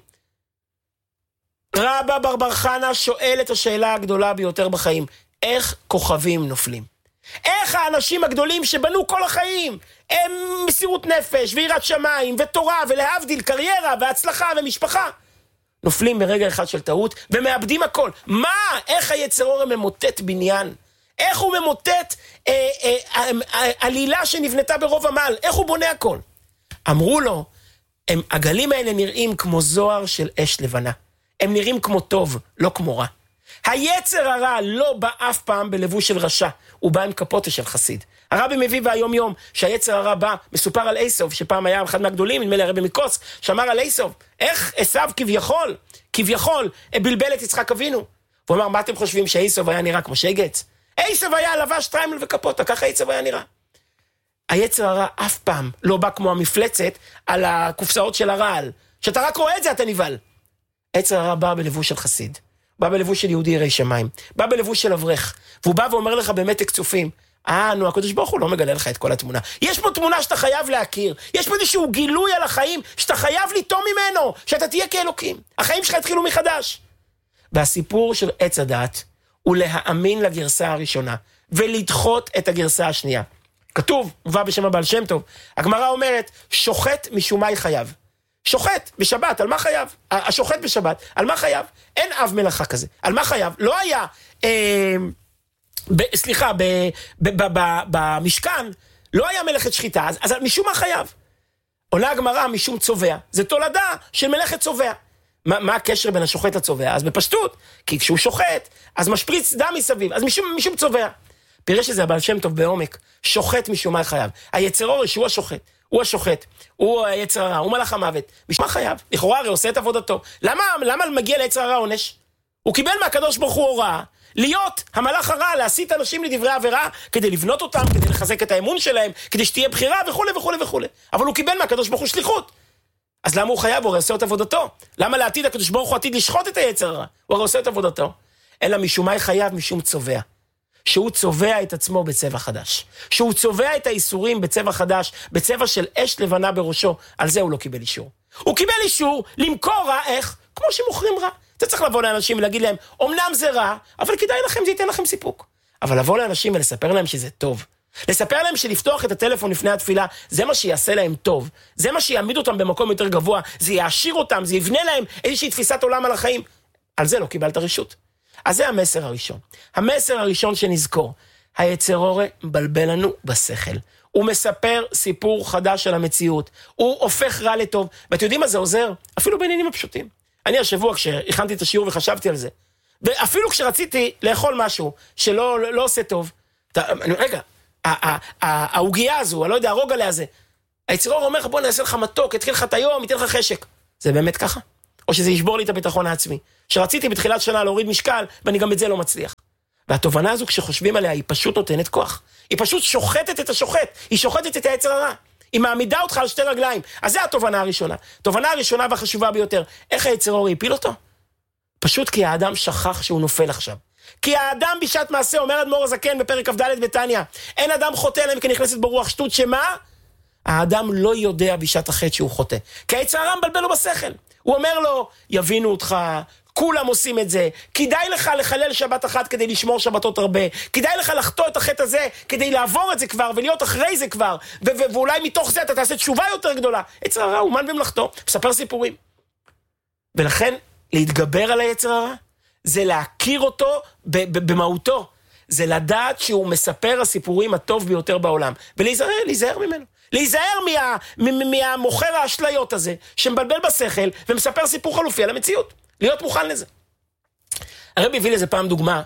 רבא בר בר חנה שואל את השאלה הגדולה ביותר בחיים. איך כוכבים נופלים? איך האנשים הגדולים שבנו כל החיים, הם מסירות נפש ויראת שמיים ותורה ולהבדיל קריירה והצלחה ומשפחה, נופלים ברגע אחד של טעות ומאבדים הכל. מה? איך היצר הרע ממוטט בניין? איך הוא ממוטט אה, אה, אה, אה, עלילה שנבנתה ברוב עמל? איך הוא בונה הכל? אמרו לו, הם, הגלים האלה נראים כמו זוהר של אש לבנה. הם נראים כמו טוב, לא כמו רע. היצר הרע לא בא אף פעם בלבוש של רשע, הוא בא עם כפותה של חסיד. הרבי מביא והיום יום שהיצר הרע בא, מסופר על עשו, שפעם היה אחד מהגדולים, נדמה לי הרבי מקוס, שאמר על עשו, איך עשיו כביכול, כביכול, בלבל את יצחק אבינו. הוא אמר, מה אתם חושבים שעשו היה נראה כמו שגץ? עשו היה לבש טריימל וקפוטה, ככה עשו היה נראה. היצר הרע אף פעם לא בא כמו המפלצת על הקופסאות של הרעל. שאתה רק רואה את זה, אתה נבהל. היצר הרע בא בלבוש של חסיד, בא בלבוש של יהודי ירא שמיים, בא בלבוש של אברך, והוא בא ואומר לך במתק צופים, אה, נו, הקדוש ברוך הוא לא מגלה לך את כל התמונה. יש פה תמונה שאתה חייב להכיר. יש פה איזשהו גילוי על החיים שאתה חייב ליטום ממנו, שאתה תהיה כאלוקים. החיים שלך התחילו מחדש. והסיפור של עץ הדעת הוא להאמין לגרסה הראשונה, ולדחות את הגרסה השנייה. כתוב, מובא בשם הבעל שם טוב, הגמרא אומרת, שוחט משומי חייב. שוחט בשבת, על מה חייב? השוחט בשבת, על מה חייב? אין אב מלאכה כזה. על מה חייב? לא היה... אה, ב, סליחה, ב, ב, ב, ב, במשכן לא היה מלאכת שחיטה, אז, אז משום מה חייב. עונה הגמרא משום צובע. זה תולדה של מלאכת צובע. מה, מה הקשר בין השוחט לצובע? אז בפשטות, כי כשהוא שוחט, אז משפריץ דם מסביב, אז משום, משום צובע. פירש שזה הבעל שם טוב בעומק, שוחט משום מה חייב. היצר אורש הוא השוחט, הוא השוחט, הוא היצר הרע, הוא מלאך המוות. משום מה חייב? לכאורה הרי עושה את עבודתו. למה, למה מגיע ליצר הרע עונש? הוא קיבל מהקדוש ברוך הוא הוראה, להיות המלאך הרע, להסית אנשים לדברי עבירה, כדי לבנות אותם, כדי לחזק את האמון שלהם, כדי שתהיה בחירה וכו' וכו' וכו'. אבל הוא קיבל מהקדוש ברוך הוא שליחות. אז למה הוא חייב? הוא הרי עושה את עבודתו. למה לעתיד הקדוש ברוך הוא עתיד לשחוט את היצר הרע? הוא הרי עושה את עבודתו. אלא משום מה חייב משום צובע. שהוא צובע את עצמו בצבע חדש. שהוא צובע את האיסורים בצבע חדש, בצבע של אש לבנה בראשו. על זה הוא לא קיבל אישור. הוא קיבל אישור למכור רע, איך? כמו שמוכרים רע. אתה צריך לבוא לאנשים ולהגיד להם, אמנם זה רע, אבל כדאי לכם, זה ייתן לכם סיפוק. אבל לבוא לאנשים ולספר להם שזה טוב. לספר להם שלפתוח את הטלפון לפני התפילה, זה מה שיעשה להם טוב. זה מה שיעמיד אותם במקום יותר גבוה. זה יעשיר אותם, זה יבנה להם איזושהי תפיסת עולם על החיים. על זה לא קיבלת רשות. אז זה המסר הראשון. המסר הראשון שנזכור, היצר הרע מבלבל לנו בשכל. הוא מספר סיפור חדש על המציאות. הוא הופך רע לטוב. ואתם יודעים מה זה עוזר? אפילו בעניינים הפשוטים. אני השבוע כשהכנתי את השיעור וחשבתי על זה, ואפילו כשרציתי לאכול משהו שלא לא עושה טוב, אתה, אני, רגע, ההוגיה הזו, אני לא יודע, הרוג עליה זה, היצר הרע אומר לך, בוא נעשה לך מתוק, יתחיל לך את היום, ייתן לך חשק. זה באמת ככה? או שזה ישבור לי את הביטחון העצמי? שרציתי בתחילת שנה להוריד משקל, ואני גם את זה לא מצליח. והתובנה הזו, כשחושבים עליה, היא פשוט נותנת כוח. היא פשוט שוחטת את השוחט, היא שוחטת את היצר הרע. היא מעמידה אותך על שתי רגליים. אז זה התובנה הראשונה. תובנה הראשונה והחשובה ביותר. איך היצר הרע הפיל אותו? פשוט כי האדם שכח שהוא נופל עכשיו. כי האדם בשעת מעשה, אומר אדמו"ר הזקן בפרק כ"ד בתניא, אין אדם חוטא להם כי נכנסת ברוח שטות, שמה? האדם לא יודע בשעת החטא שהוא חוטא. כי היצר הרע מבלבל לו בשכל. הוא אומר לו, יבינו אותך, כולם עושים את זה, כדאי לך לחלל שבת אחת כדי לשמור שבתות הרבה, כדאי לך לחטוא את החטא הזה כדי לעבור את זה כבר ולהיות אחרי זה כבר, ו- ו- ואולי מתוך זה אתה תעשה תשובה יותר גדולה. היצר הרע הוא מן במלאכתו, מספר סיפורים. ולכן להתגבר על היצר הרע זה להכיר אותו ב- ב- במהותו, זה לדעת שהוא מספר הסיפורים הטוב ביותר בעולם, ולהיזהר, להיזהר ממנו. להיזהר מה, מהמוכר האשליות הזה, שמבלבל בשכל ומספר סיפור חלופי על המציאות. להיות מוכן לזה. הרבי הביא לזה פעם דוגמה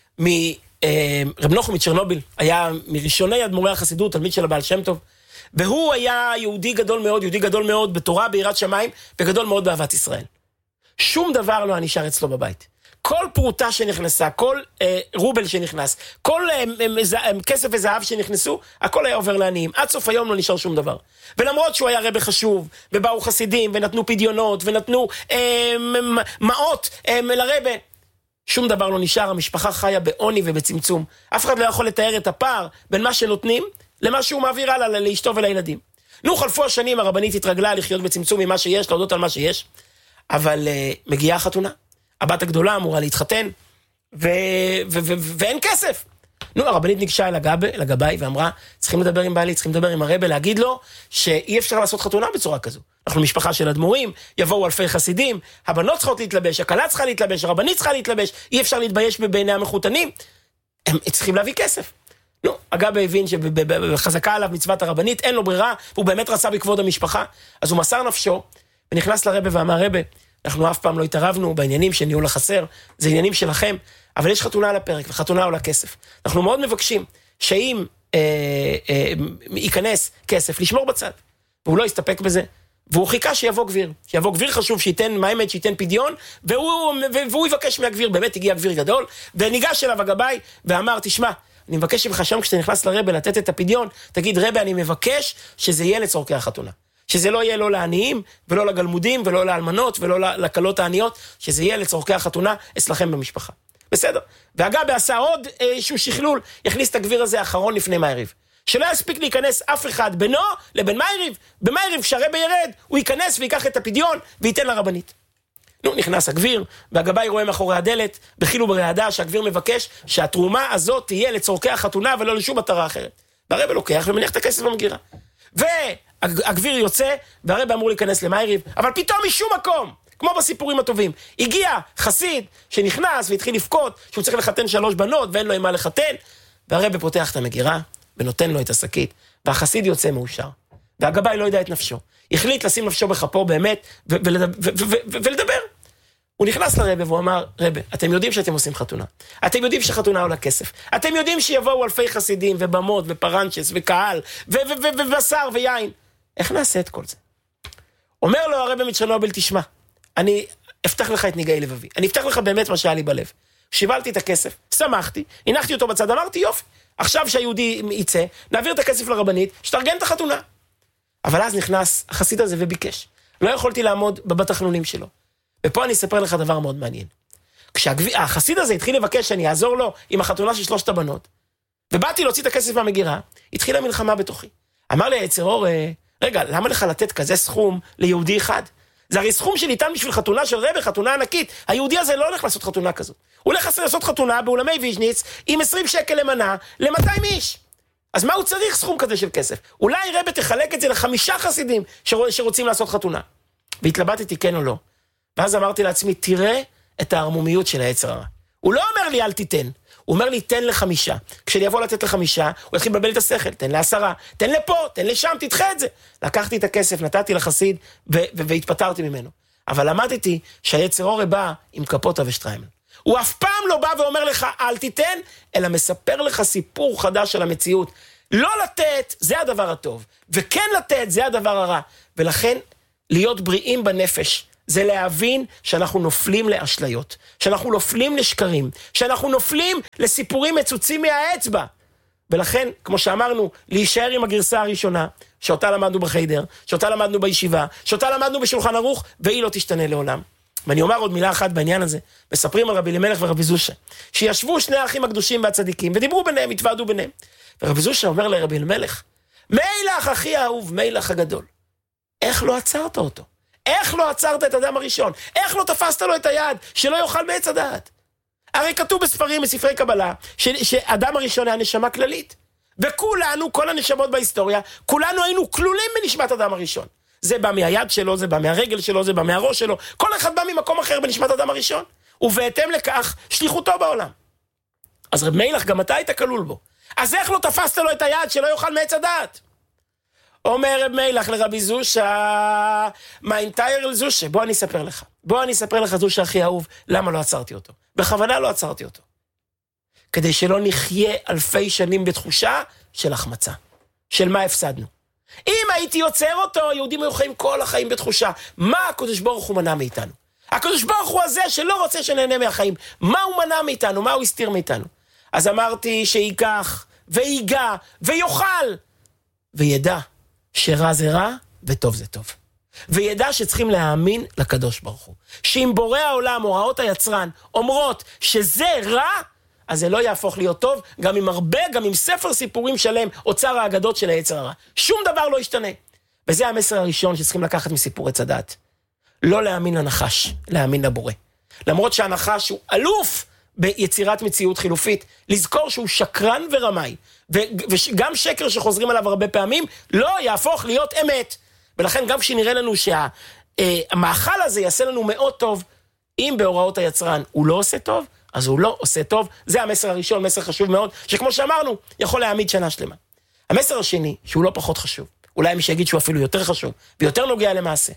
מרב נוחום מצ'רנוביל, היה מראשוני אדמו"רי החסידות, תלמיד של הבעל שם טוב, והוא היה יהודי גדול מאוד, יהודי גדול מאוד בתורה, ביראת שמיים, וגדול מאוד באהבת ישראל. שום דבר לא נשאר אצלו בבית. כל פרוטה שנכנסה, כל אה, רובל שנכנס, כל אה, אה, כסף וזהב שנכנסו, הכל היה עובר לעניים. עד סוף היום לא נשאר שום דבר. ולמרות שהוא היה רבי חשוב, ובאו חסידים, ונתנו פדיונות, ונתנו אה, מעות אה, לרבי, שום דבר לא נשאר. המשפחה חיה בעוני ובצמצום. אף אחד לא יכול לתאר את הפער בין מה שנותנים, למה שהוא מעביר הלאה לאשתו ולילדים. נו, חלפו השנים, הרבנית התרגלה לחיות בצמצום ממה שיש, להודות על מה שיש, אבל אה, מגיעה החתונה. הבת הגדולה אמורה להתחתן, ו- ו- ו- ו- ואין כסף. נו, הרבנית ניגשה אל הגב, אל הגבאי ואמרה, צריכים לדבר עם בעלי, צריכים לדבר עם הרבי, להגיד לו שאי אפשר לעשות חתונה בצורה כזו. אנחנו משפחה של אדמו"רים, יבואו אלפי חסידים, הבנות צריכות להתלבש, הכלה צריכה להתלבש, הרבנית צריכה להתלבש, אי אפשר להתבייש בעיני המחותנים, הם צריכים להביא כסף. נו, הגבאי הבין שבחזקה עליו מצוות הרבנית, אין לו ברירה, והוא באמת רצה בכבוד המשפחה, אז הוא מסר נפשו, ונכנס לרבי ואמר, רבי, אנחנו אף פעם לא התערבנו בעניינים של ניהול החסר, זה עניינים שלכם, אבל יש חתונה על הפרק, וחתונה עולה כסף. אנחנו מאוד מבקשים שאם אה, אה, ייכנס כסף, לשמור בצד. והוא לא יסתפק בזה. והוא חיכה שיבוא גביר. שיבוא גביר חשוב, שייתן מיימד, שייתן פדיון, והוא, והוא יבקש מהגביר. באמת הגיע גביר גדול, וניגש אליו הגבאי, ואמר, תשמע, אני מבקש ממך שם כשאתה נכנס לרבא לתת את הפדיון, תגיד, רבא, אני מבקש שזה יהיה לצורכי החתונה. שזה לא יהיה לא לעניים, ולא לגלמודים, ולא לאלמנות, ולא לקלות העניות, שזה יהיה לצורכי החתונה אצלכם במשפחה. בסדר? והגבאי עשה עוד איזשהו שכלול, יכניס את הגביר הזה האחרון לפני מעריב. שלא יספיק להיכנס אף אחד בינו לבין מעריב. במעריב שהרבא ירד, הוא ייכנס ויקח את הפדיון וייתן לרבנית. נו, נכנס הגביר, והגבאי רואה מאחורי הדלת, בחיל וברעדה, שהגביר מבקש שהתרומה הזאת תהיה לצורכי החתונה ולא לשום מטרה אחרת. והרבא לוקח ומניח את הכסף במגירה. והגביר יוצא, והרבא אמור להיכנס למעריב, אבל פתאום משום מקום, כמו בסיפורים הטובים, הגיע חסיד שנכנס והתחיל לפקוד, שהוא צריך לחתן שלוש בנות ואין לו עם מה לחתן, והרבא פותח את המגירה, ונותן לו את השקית, והחסיד יוצא מאושר. והגבאי לא יודע את נפשו. החליט לשים נפשו בחפו באמת, ולדבר. הוא נכנס לרבא והוא אמר, רבא, אתם יודעים שאתם עושים חתונה. אתם יודעים שחתונה עולה כסף. אתם יודעים שיבואו אלפי חסידים, ובמות, ופרנצ'ס, וקהל, ובשר, ויין. איך נעשה את כל זה? אומר לו הרבא מצ'רנוביל, תשמע, אני אפתח לך את ניגעי לבבי. אני אפתח לך באמת מה שהיה לי בלב. שיבלתי את הכסף, שמחתי, הנחתי אותו בצד, אמרתי, יופי. עכשיו שהיהודי יצא, נעביר את הכסף לרבנית, שתארגן את החתונה. אבל אז נכנס החסיד הזה וביקש. לא יכולתי לעמוד בתחנונים שלו. ופה אני אספר לך דבר מאוד מעניין. כשהחסיד הזה התחיל לבקש שאני אעזור לו עם החתונה של שלושת הבנות, ובאתי להוציא את הכסף מהמגירה, התחילה מלחמה בתוכי. אמר לי היצר אור, רגע, למה לך לתת כזה סכום ליהודי אחד? זה הרי סכום שניתן בשביל חתונה של רבא, חתונה ענקית. היהודי הזה לא הולך לעשות חתונה כזאת. הוא הולך לעשות חתונה באולמי ויז'ניץ עם עשרים שקל למנה ל-מאתיים איש. אז מה הוא צריך סכום כזה של כסף? אולי רבא תחלק את זה לחמישה חסידים שרוצים לעשות חתונה. והתלבטתי כן או לא. ואז אמרתי לעצמי, תראה את הערמומיות של היצר הרע. הוא לא אומר לי אל תיתן. הוא אומר לי, תן לחמישה. כשאני אבוא לתת לחמישה, הוא יתחיל לבלבל את השכל. תן לעשרה, תן לפה, תן לשם, תדחה את זה. לקחתי את הכסף, נתתי לחסיד, ו- ו- והתפטרתי ממנו. אבל למדתי שהיצר הרע בא עם כפות ושטריימל. הוא אף פעם לא בא ואומר לך, אל תיתן, אלא מספר לך סיפור חדש של המציאות. לא לתת, זה הדבר הטוב. וכן לתת, זה הדבר הרע. ולכן, להיות בריאים בנפש, זה להבין שאנחנו נופלים לאשליות, שאנחנו נופלים לשקרים, שאנחנו נופלים לסיפורים מצוצים מהאצבע. ולכן, כמו שאמרנו, להישאר עם הגרסה הראשונה, שאותה למדנו בחיידר, שאותה למדנו בישיבה, שאותה למדנו בשולחן ערוך, והיא לא תשתנה לעולם. ואני אומר עוד מילה אחת בעניין הזה, מספרים על רבי אלימלך ורבי זושה, שישבו שני האחים הקדושים והצדיקים, ודיברו ביניהם, התוועדו ביניהם. ורבי זושה אומר לרבי אלימלך, מילך אחי האהוב, מילך הגדול. איך לא עצרת אותו? איך לא עצרת את אדם הראשון? איך לא תפסת לו את היד שלא יאכל מעץ הדעת? הרי כתוב בספרים, בספרי קבלה, ש- שאדם הראשון היה נשמה כללית. וכולנו, כל הנשמות בהיסטוריה, כולנו היינו כלולים בנשמת אדם הראשון. זה בא מהיד שלו, זה בא מהרגל שלו, זה בא מהראש שלו. כל אחד בא ממקום אחר בנשמת אדם הראשון. ובהתאם לכך, שליחותו בעולם. אז רב מילך, גם אתה היית כלול בו. אז איך לא תפסת לו את היד שלא יאכל מעץ הדעת? אומר רב מילך לרבי זושה, מה אינטייר זושה? בוא אני אספר לך. בוא אני אספר לך זושה הכי אהוב, למה לא עצרתי אותו? בכוונה לא עצרתי אותו. כדי שלא נחיה אלפי שנים בתחושה של החמצה. של מה הפסדנו. אם הייתי יוצר אותו, יהודים היו חיים כל החיים בתחושה. מה הקדוש ברוך הוא מנע מאיתנו? הקדוש ברוך הוא הזה שלא רוצה שנהנה מהחיים. מה הוא מנע מאיתנו? מה הוא הסתיר מאיתנו? אז אמרתי שיקח ויגע ויוכל וידע שרע זה רע וטוב זה טוב. וידע שצריכים להאמין לקדוש ברוך הוא. שאם בורא העולם, הוראות היצרן, אומרות שזה רע, אז זה לא יהפוך להיות טוב, גם עם הרבה, גם עם ספר סיפורים שלם, אוצר האגדות של היצר הרע. שום דבר לא ישתנה. וזה המסר הראשון שצריכים לקחת מסיפור עץ הדעת. לא להאמין לנחש, להאמין לבורא. למרות שהנחש הוא אלוף ביצירת מציאות חילופית, לזכור שהוא שקרן ורמאי, וגם שקר שחוזרים עליו הרבה פעמים, לא יהפוך להיות אמת. ולכן גם כשנראה לנו שהמאכל הזה יעשה לנו מאוד טוב, אם בהוראות היצרן הוא לא עושה טוב, אז הוא לא עושה טוב. זה המסר הראשון, מסר חשוב מאוד, שכמו שאמרנו, יכול להעמיד שנה שלמה. המסר השני, שהוא לא פחות חשוב, אולי מי שיגיד שהוא אפילו יותר חשוב, ויותר נוגע למעשה.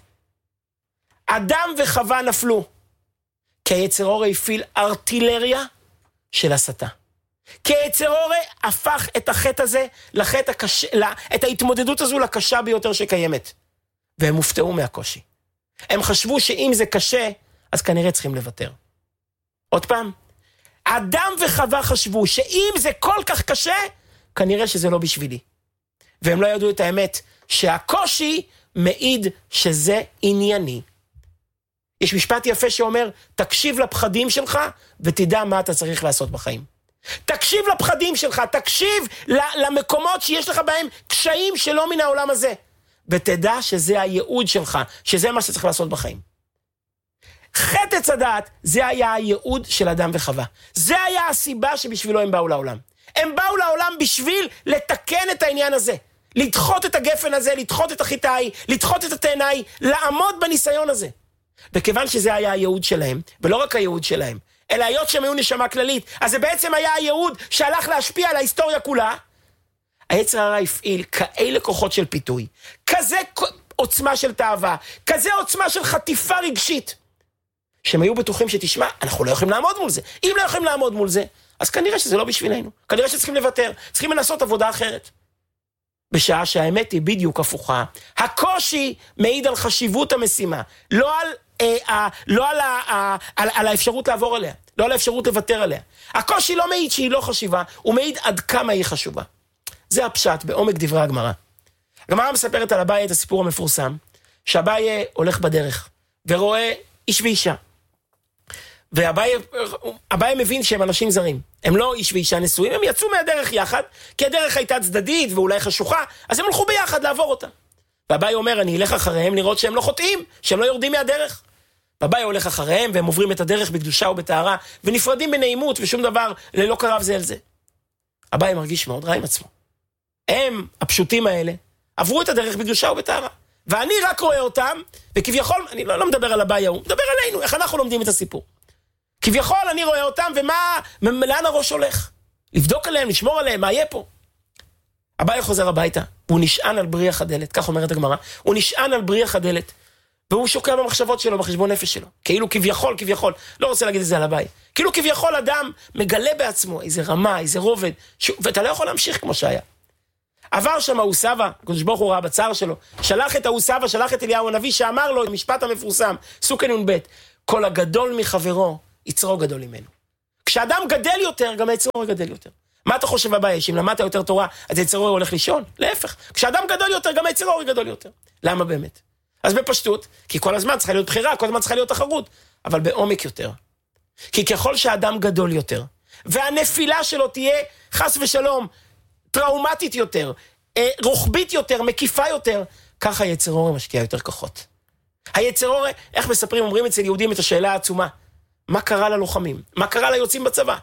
אדם וחווה נפלו, כי היצר הרע הפעיל ארטילריה של הסתה. כי יצר הרע הפך את החטא הזה, לחטא הקשה, את ההתמודדות הזו לקשה ביותר שקיימת. והם הופתעו מהקושי. הם חשבו שאם זה קשה, אז כנראה צריכים לוותר. עוד פעם, אדם וחווה חשבו שאם זה כל כך קשה, כנראה שזה לא בשבילי. והם לא ידעו את האמת, שהקושי מעיד שזה ענייני. יש משפט יפה שאומר, תקשיב לפחדים שלך, ותדע מה אתה צריך לעשות בחיים. תקשיב לפחדים שלך, תקשיב למקומות שיש לך בהם קשיים שלא מן העולם הזה, ותדע שזה הייעוד שלך, שזה מה שצריך לעשות בחיים. חטא עץ הדעת, זה היה הייעוד של אדם וחווה. זה היה הסיבה שבשבילו הם באו לעולם. הם באו לעולם בשביל לתקן את העניין הזה. לדחות את הגפן הזה, לדחות את החיטאי, לדחות את התאנאי, לעמוד בניסיון הזה. וכיוון שזה היה הייעוד שלהם, ולא רק הייעוד שלהם, אלא היות שהם היו נשמה כללית, אז זה בעצם היה הייעוד שהלך להשפיע על ההיסטוריה כולה. היצר הרע הפעיל כאלה כוחות של פיתוי, כזה עוצמה של תאווה, כזה עוצמה של חטיפה רגשית, שהם היו בטוחים שתשמע, אנחנו לא יכולים לעמוד מול זה. אם לא יכולים לעמוד מול זה, אז כנראה שזה לא בשבילנו. כנראה שצריכים לוותר, צריכים לנסות עבודה אחרת. בשעה שהאמת היא בדיוק הפוכה. הקושי מעיד על חשיבות המשימה, לא על, אה, אה, לא על, אה, על, על האפשרות לעבור עליה, לא על האפשרות לוותר עליה. הקושי לא מעיד שהיא לא חשיבה, הוא מעיד עד כמה היא חשובה. זה הפשט בעומק דברי הגמרא. הגמרא מספרת על אביי את הסיפור המפורסם, שאביי הולך בדרך, ורואה איש ואישה. ואביי מבין שהם אנשים זרים. הם לא איש ואישה נשואים, הם יצאו מהדרך יחד, כי הדרך הייתה צדדית ואולי חשוכה, אז הם הלכו ביחד לעבור אותה. ואביי אומר, אני אלך אחריהם לראות שהם לא חוטאים, שהם לא יורדים מהדרך. ואביי הולך אחריהם, והם עוברים את הדרך בקדושה ובטהרה, ונפרדים בנעימות, ושום דבר ללא קרב זה אל זה. אביי מרגיש מאוד רע עם עצמו. הם, הפשוטים האלה, עברו את הדרך בקדושה ובטהרה. ואני רק רואה אותם, וכביכול, אני לא, לא מדבר על אביי ההוא, מדבר עלינו, איך אנחנו לומדים את הסיפור. כביכול אני רואה אותם, ומה, לאן הראש הולך? לבדוק עליהם, לשמור עליהם, מה יהיה פה? אביי חוזר הביתה, הוא נשען על בריח הדלת, כך אומרת הגמרא, הוא נשען על בריח הדלת, והוא שוקע במחשבות שלו, בחשבון נפש שלו, כאילו כביכול, כביכול, לא רוצה להגיד את זה על אביי, כאילו כביכול אדם מגלה בעצמו איזה רמה, איזה רובד, ש... ואתה לא יכול להמשיך כמו שהיה. עבר שם אהוסבא, הקדוש ברוך הוא ראה בצער שלו, שלח את אהוסבא, שלח את אליהו הנביא, שאמר לו, המשפט המפורסם, סוכן נ"ב, כל הגדול מחברו, יצרו גדול ממנו. כשאדם גדל יותר, גם היצרו גדל יותר. מה אתה חושב אביי? שאם למדת יותר תורה, אז היצרו הולך לישון? להפך. כשאדם גדול יותר, גם היצרו גדול יותר. למה באמת? אז בפשטות, כי כל הזמן צריכה להיות בחירה, כל הזמן צריכה להיות תחרות, אבל בעומק יותר. כי ככל שהאדם גדול יותר, והנפילה שלו תהיה, חס ושלום, טראומטית יותר, רוחבית יותר, מקיפה יותר, ככה היצר הרע משקיע יותר כוחות. היצר הרע, איך מספרים, אומרים אצל יהודים את השאלה העצומה, מה קרה ללוחמים? מה קרה ליוצאים בצבא?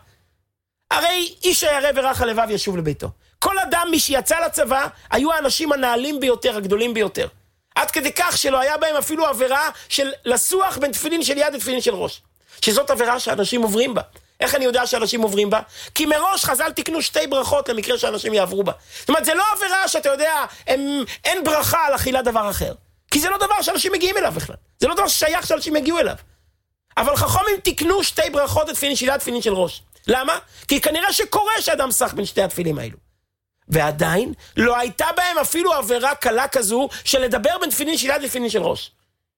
הרי איש הירא ורך הלבב ישוב לביתו. כל אדם מי שיצא לצבא, היו האנשים הנעלים ביותר, הגדולים ביותר. עד כדי כך שלא היה בהם אפילו עבירה של לסוח בין תפילין של יד לתפילין של ראש. שזאת עבירה שאנשים עוברים בה. איך אני יודע שאנשים עוברים בה? כי מראש חז"ל תקנו שתי ברכות למקרה שאנשים יעברו בה. זאת אומרת, זה לא עבירה שאתה יודע, הם, אין ברכה על אכילת דבר אחר. כי זה לא דבר שאנשים מגיעים אליו בכלל. זה לא דבר ששייך שאנשים יגיעו אליו. אבל חכמים תקנו שתי ברכות לתפילין של יד לתפילין של ראש. למה? כי כנראה שקורה שאדם סח בין שתי התפילים האלו. ועדיין לא הייתה בהם אפילו עבירה קלה כזו של לדבר בין תפילין של יד לתפילין של ראש.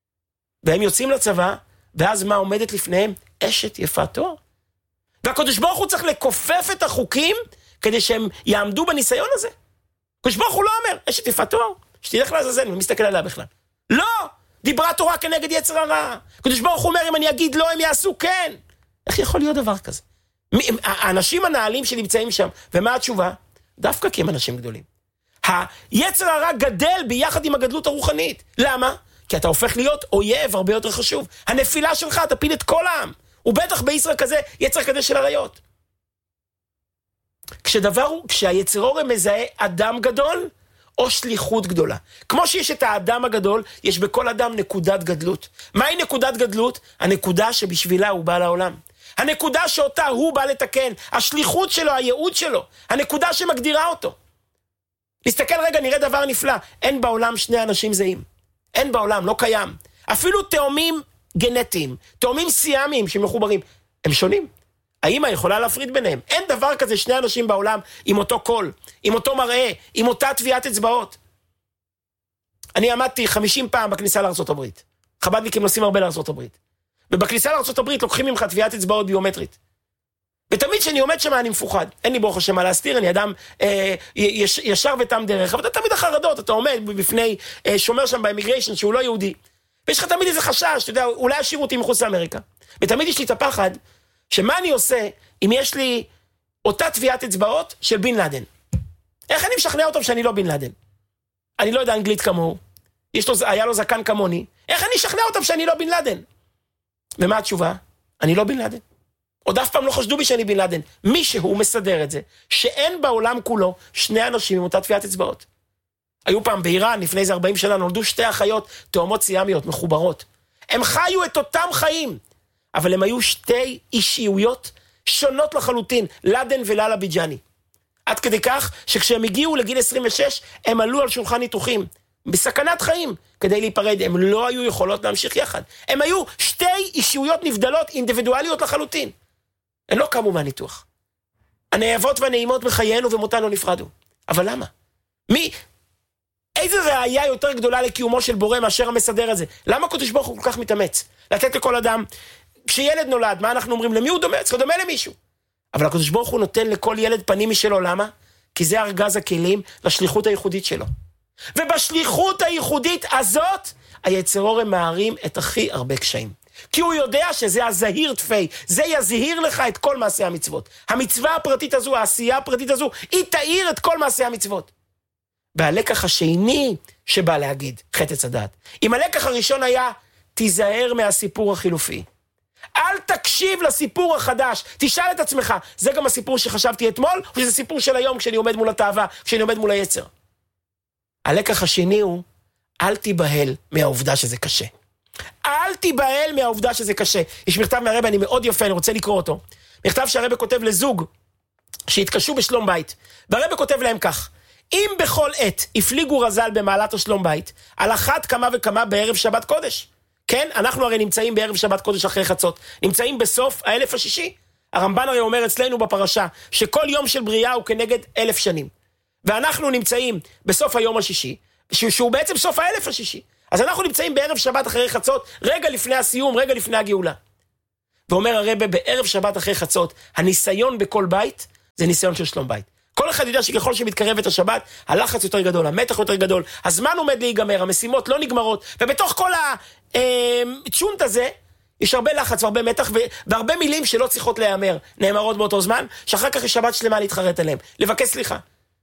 והם יוצאים לצבא, ואז מה עומדת לפניהם? אשת יפת תואר. והקדוש ברוך הוא צריך לקופף את החוקים כדי שהם יעמדו בניסיון הזה. הקדוש ברוך הוא לא אומר, אשת יפת תואר, שתלך לעזאזל, אני מסתכל עליה בכלל. לא! דיברה תורה כנגד יצר הרע. הקדוש ברוך הוא אומר, אם אני אגיד לא, הם יעשו כן. איך יכול להיות דבר כזה? האנשים הנעלים שנמצאים שם, ומה התשובה? דווקא כי הם אנשים גדולים. היצר הרע גדל ביחד עם הגדלות הרוחנית. למה? כי אתה הופך להיות אויב הרבה יותר חשוב. הנפילה שלך תפיל את כל העם. ובטח בישראל כזה, יצר כזה של הריות. כשדבר הוא, כשהיצר הרע מזהה אדם גדול, או שליחות גדולה. כמו שיש את האדם הגדול, יש בכל אדם נקודת גדלות. מהי נקודת גדלות? הנקודה שבשבילה הוא בא לעולם. הנקודה שאותה הוא בא לתקן. השליחות שלו, הייעוד שלו. הנקודה שמגדירה אותו. נסתכל רגע, נראה דבר נפלא. אין בעולם שני אנשים זהים. אין בעולם, לא קיים. אפילו תאומים גנטיים, תאומים סיאמיים שמחוברים, הם שונים. האמא יכולה להפריד ביניהם. אין דבר כזה שני אנשים בעולם עם אותו קול, עם אותו מראה, עם אותה טביעת אצבעות. אני עמדתי חמישים פעם בכניסה לארצות הברית. חב"דניקים נוסעים הרבה לארצות הברית. ובכניסה לארצות הברית לוקחים ממך טביעת אצבעות ביומטרית. ותמיד כשאני עומד שם אני מפוחד. אין לי ברוך השם מה להסתיר, אני אדם אה, יש, ישר ותם דרך. אבל אתה תמיד החרדות, אתה עומד בפני אה, שומר שם באמיגריישן שהוא לא יהודי. ויש לך תמיד איזה חשש, אתה יודע, אולי ישירו אותי מחוץ לאמריקה. ותמיד יש לי את הפחד, שמה אני עושה אם יש לי אותה טביעת אצבעות של בן לאדן? איך אני משכנע אותו שאני לא בן לאדן? אני לא יודע אנגלית כמוהו, יש לו, היה לו זקן כמוני, איך אני אשכנע אותם שאני לא בן לאדן? ומה התשובה? אני לא בן לאדן. עוד אף פעם לא חשדו בי שאני בן לאדן. מישהו מסדר את זה, שאין בעולם כולו שני אנשים עם אותה טביעת אצבעות. היו פעם באיראן, לפני איזה ארבעים שנה, נולדו שתי אחיות תאומות סיאמיות, מחוברות. הם חיו את אותם חיים, אבל הם היו שתי אישיויות שונות לחלוטין, לאדן ולאלה ביג'אני. עד כדי כך שכשהם הגיעו לגיל עשרים ושש, הם עלו על שולחן ניתוחים, בסכנת חיים, כדי להיפרד. הם לא היו יכולות להמשיך יחד. הם היו שתי אישיויות נבדלות, אינדיבידואליות לחלוטין. הם לא קמו מהניתוח. הנאהבות והנעימות בחיינו ומותן לא נפרדו. אבל למה? מי... איזה ראייה יותר גדולה לקיומו של בורא מאשר המסדר הזה? למה הקדוש ברוך הוא כל כך מתאמץ? לתת לכל אדם, כשילד נולד, מה אנחנו אומרים? למי הוא דומה? צריך דומה למישהו. אבל הקדוש ברוך הוא נותן לכל ילד פנים משלו, למה? כי זה ארגז הכלים לשליחות הייחודית שלו. ובשליחות הייחודית הזאת, היצר אור מערים את הכי הרבה קשיים. כי הוא יודע שזה הזהיר תפי, זה יזהיר לך את כל מעשי המצוות. המצווה הפרטית הזו, העשייה הפרטית הזו, היא תאיר את כל מעשי המצוות. והלקח השני שבא להגיד, חטא הדעת. אם הלקח הראשון היה, תיזהר מהסיפור החילופי. אל תקשיב לסיפור החדש, תשאל את עצמך, זה גם הסיפור שחשבתי אתמול, או שזה סיפור של היום כשאני עומד מול התאווה, כשאני עומד מול היצר. הלקח השני הוא, אל תיבהל מהעובדה שזה קשה. אל תיבהל מהעובדה שזה קשה. יש מכתב מהרבא, אני מאוד יפה, אני רוצה לקרוא אותו. מכתב שהרבא כותב לזוג, שהתקשו בשלום בית, והרבא כותב להם כך, אם בכל עת הפליגו רז"ל במעלת השלום בית, על אחת כמה וכמה בערב שבת קודש. כן, אנחנו הרי נמצאים בערב שבת קודש אחרי חצות, נמצאים בסוף האלף השישי. הרמב"ן הרי אומר אצלנו בפרשה, שכל יום של בריאה הוא כנגד אלף שנים. ואנחנו נמצאים בסוף היום השישי, שהוא בעצם סוף האלף השישי. אז אנחנו נמצאים בערב שבת אחרי חצות, רגע לפני הסיום, רגע לפני הגאולה. ואומר הרבא, בערב שבת אחרי חצות, הניסיון בכל בית, זה ניסיון של שלום בית. כל אחד יודע שככל שמתקרבת השבת, הלחץ יותר גדול, המתח יותר גדול, הזמן עומד להיגמר, המשימות לא נגמרות, ובתוך כל הצ'ונט הזה, יש הרבה לחץ והרבה מתח, והרבה מילים שלא צריכות להיאמר, נאמרות באותו זמן, שאחר כך יש שבת שלמה להתחרט עליהם, לבקש סליחה.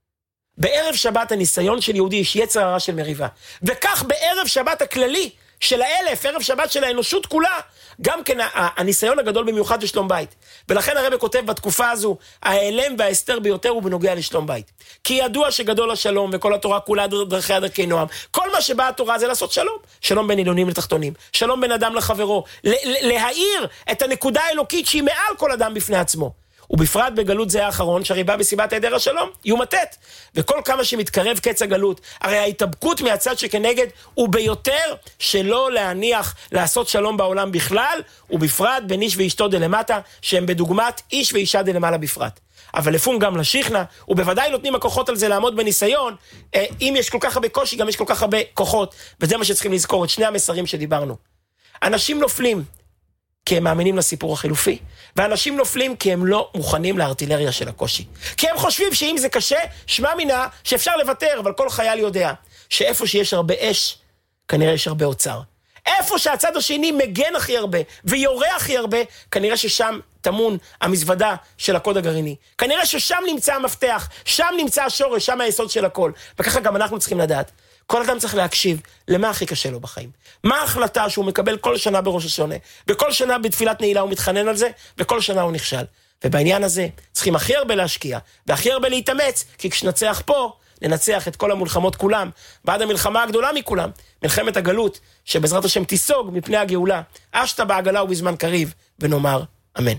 בערב שבת הניסיון של יהודי יש יצר הרע של מריבה, וכך בערב שבת הכללי של האלף, ערב שבת של האנושות כולה, גם כן הניסיון הגדול במיוחד לשלום בית. ולכן הרבא כותב בתקופה הזו, ההיעלם וההסתר ביותר הוא בנוגע לשלום בית. כי ידוע שגדול השלום וכל התורה כולה דרכי דרכי נועם. כל מה שבא התורה זה לעשות שלום. שלום בין עליונים לתחתונים. שלום בין אדם לחברו. להאיר את הנקודה האלוקית שהיא מעל כל אדם בפני עצמו. ובפרט בגלות זה האחרון, שהרי בא בסיבת היעדר השלום, יומתת. וכל כמה שמתקרב קץ הגלות, הרי ההתאבקות מהצד שכנגד הוא ביותר שלא להניח לעשות שלום בעולם בכלל, ובפרט בין איש ואשתו דלמטה, שהם בדוגמת איש ואישה דלמעלה בפרט. אבל לפום גם לשכנה, ובוודאי נותנים הכוחות על זה לעמוד בניסיון, אם יש כל כך הרבה קושי, גם יש כל כך הרבה כוחות, וזה מה שצריכים לזכור, את שני המסרים שדיברנו. אנשים נופלים, כי הם מאמינים לסיפור החילופי, ואנשים נופלים כי הם לא מוכנים לארטילריה של הקושי. כי הם חושבים שאם זה קשה, שמע מינה שאפשר לוותר, אבל כל חייל יודע שאיפה שיש הרבה אש, כנראה יש הרבה אוצר. איפה שהצד השני מגן הכי הרבה, ויורה הכי הרבה, כנראה ששם תמון המזוודה של הקוד הגרעיני. כנראה ששם נמצא המפתח, שם נמצא השורש, שם היסוד של הכל. וככה גם אנחנו צריכים לדעת. כל אדם צריך להקשיב למה הכי קשה לו בחיים. מה ההחלטה שהוא מקבל כל שנה בראש השונה, וכל שנה בתפילת נעילה הוא מתחנן על זה, וכל שנה הוא נכשל. ובעניין הזה צריכים הכי הרבה להשקיע, והכי הרבה להתאמץ, כי כשנצח פה, ננצח את כל המלחמות כולם, ועד המלחמה הגדולה מכולם, מלחמת הגלות, שבעזרת השם תיסוג מפני הגאולה, אשת בעגלה ובזמן קריב, ונאמר אמן.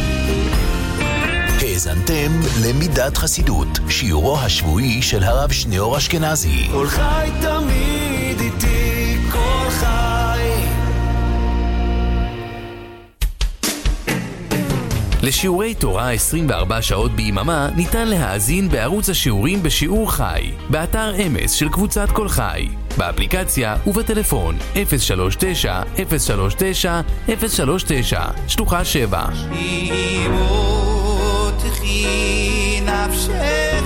האזנתם למידת חסידות, שיעורו השבועי של הרב שניאור אשכנזי. כל חי תמיד איתי, כל חי. לשיעורי תורה עשרים וארבע שעות ביממה ניתן להאזין בערוץ השיעורים בשיעור חי, באתר אמס של קבוצת כל חי, באפליקציה ובטלפון אפס שלוש תשע אפס שלוש תשע אפס שלוש תשע שלוחה שבע. תחי נפשך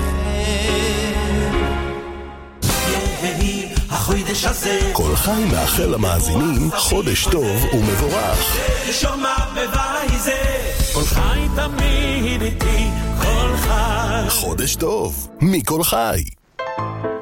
יהי החודש הזה כל חי מאחל למאזינים חודש טוב ומבורך. שומע בבית זה כל חי תמיד איתי כל חי חודש טוב מכל חי.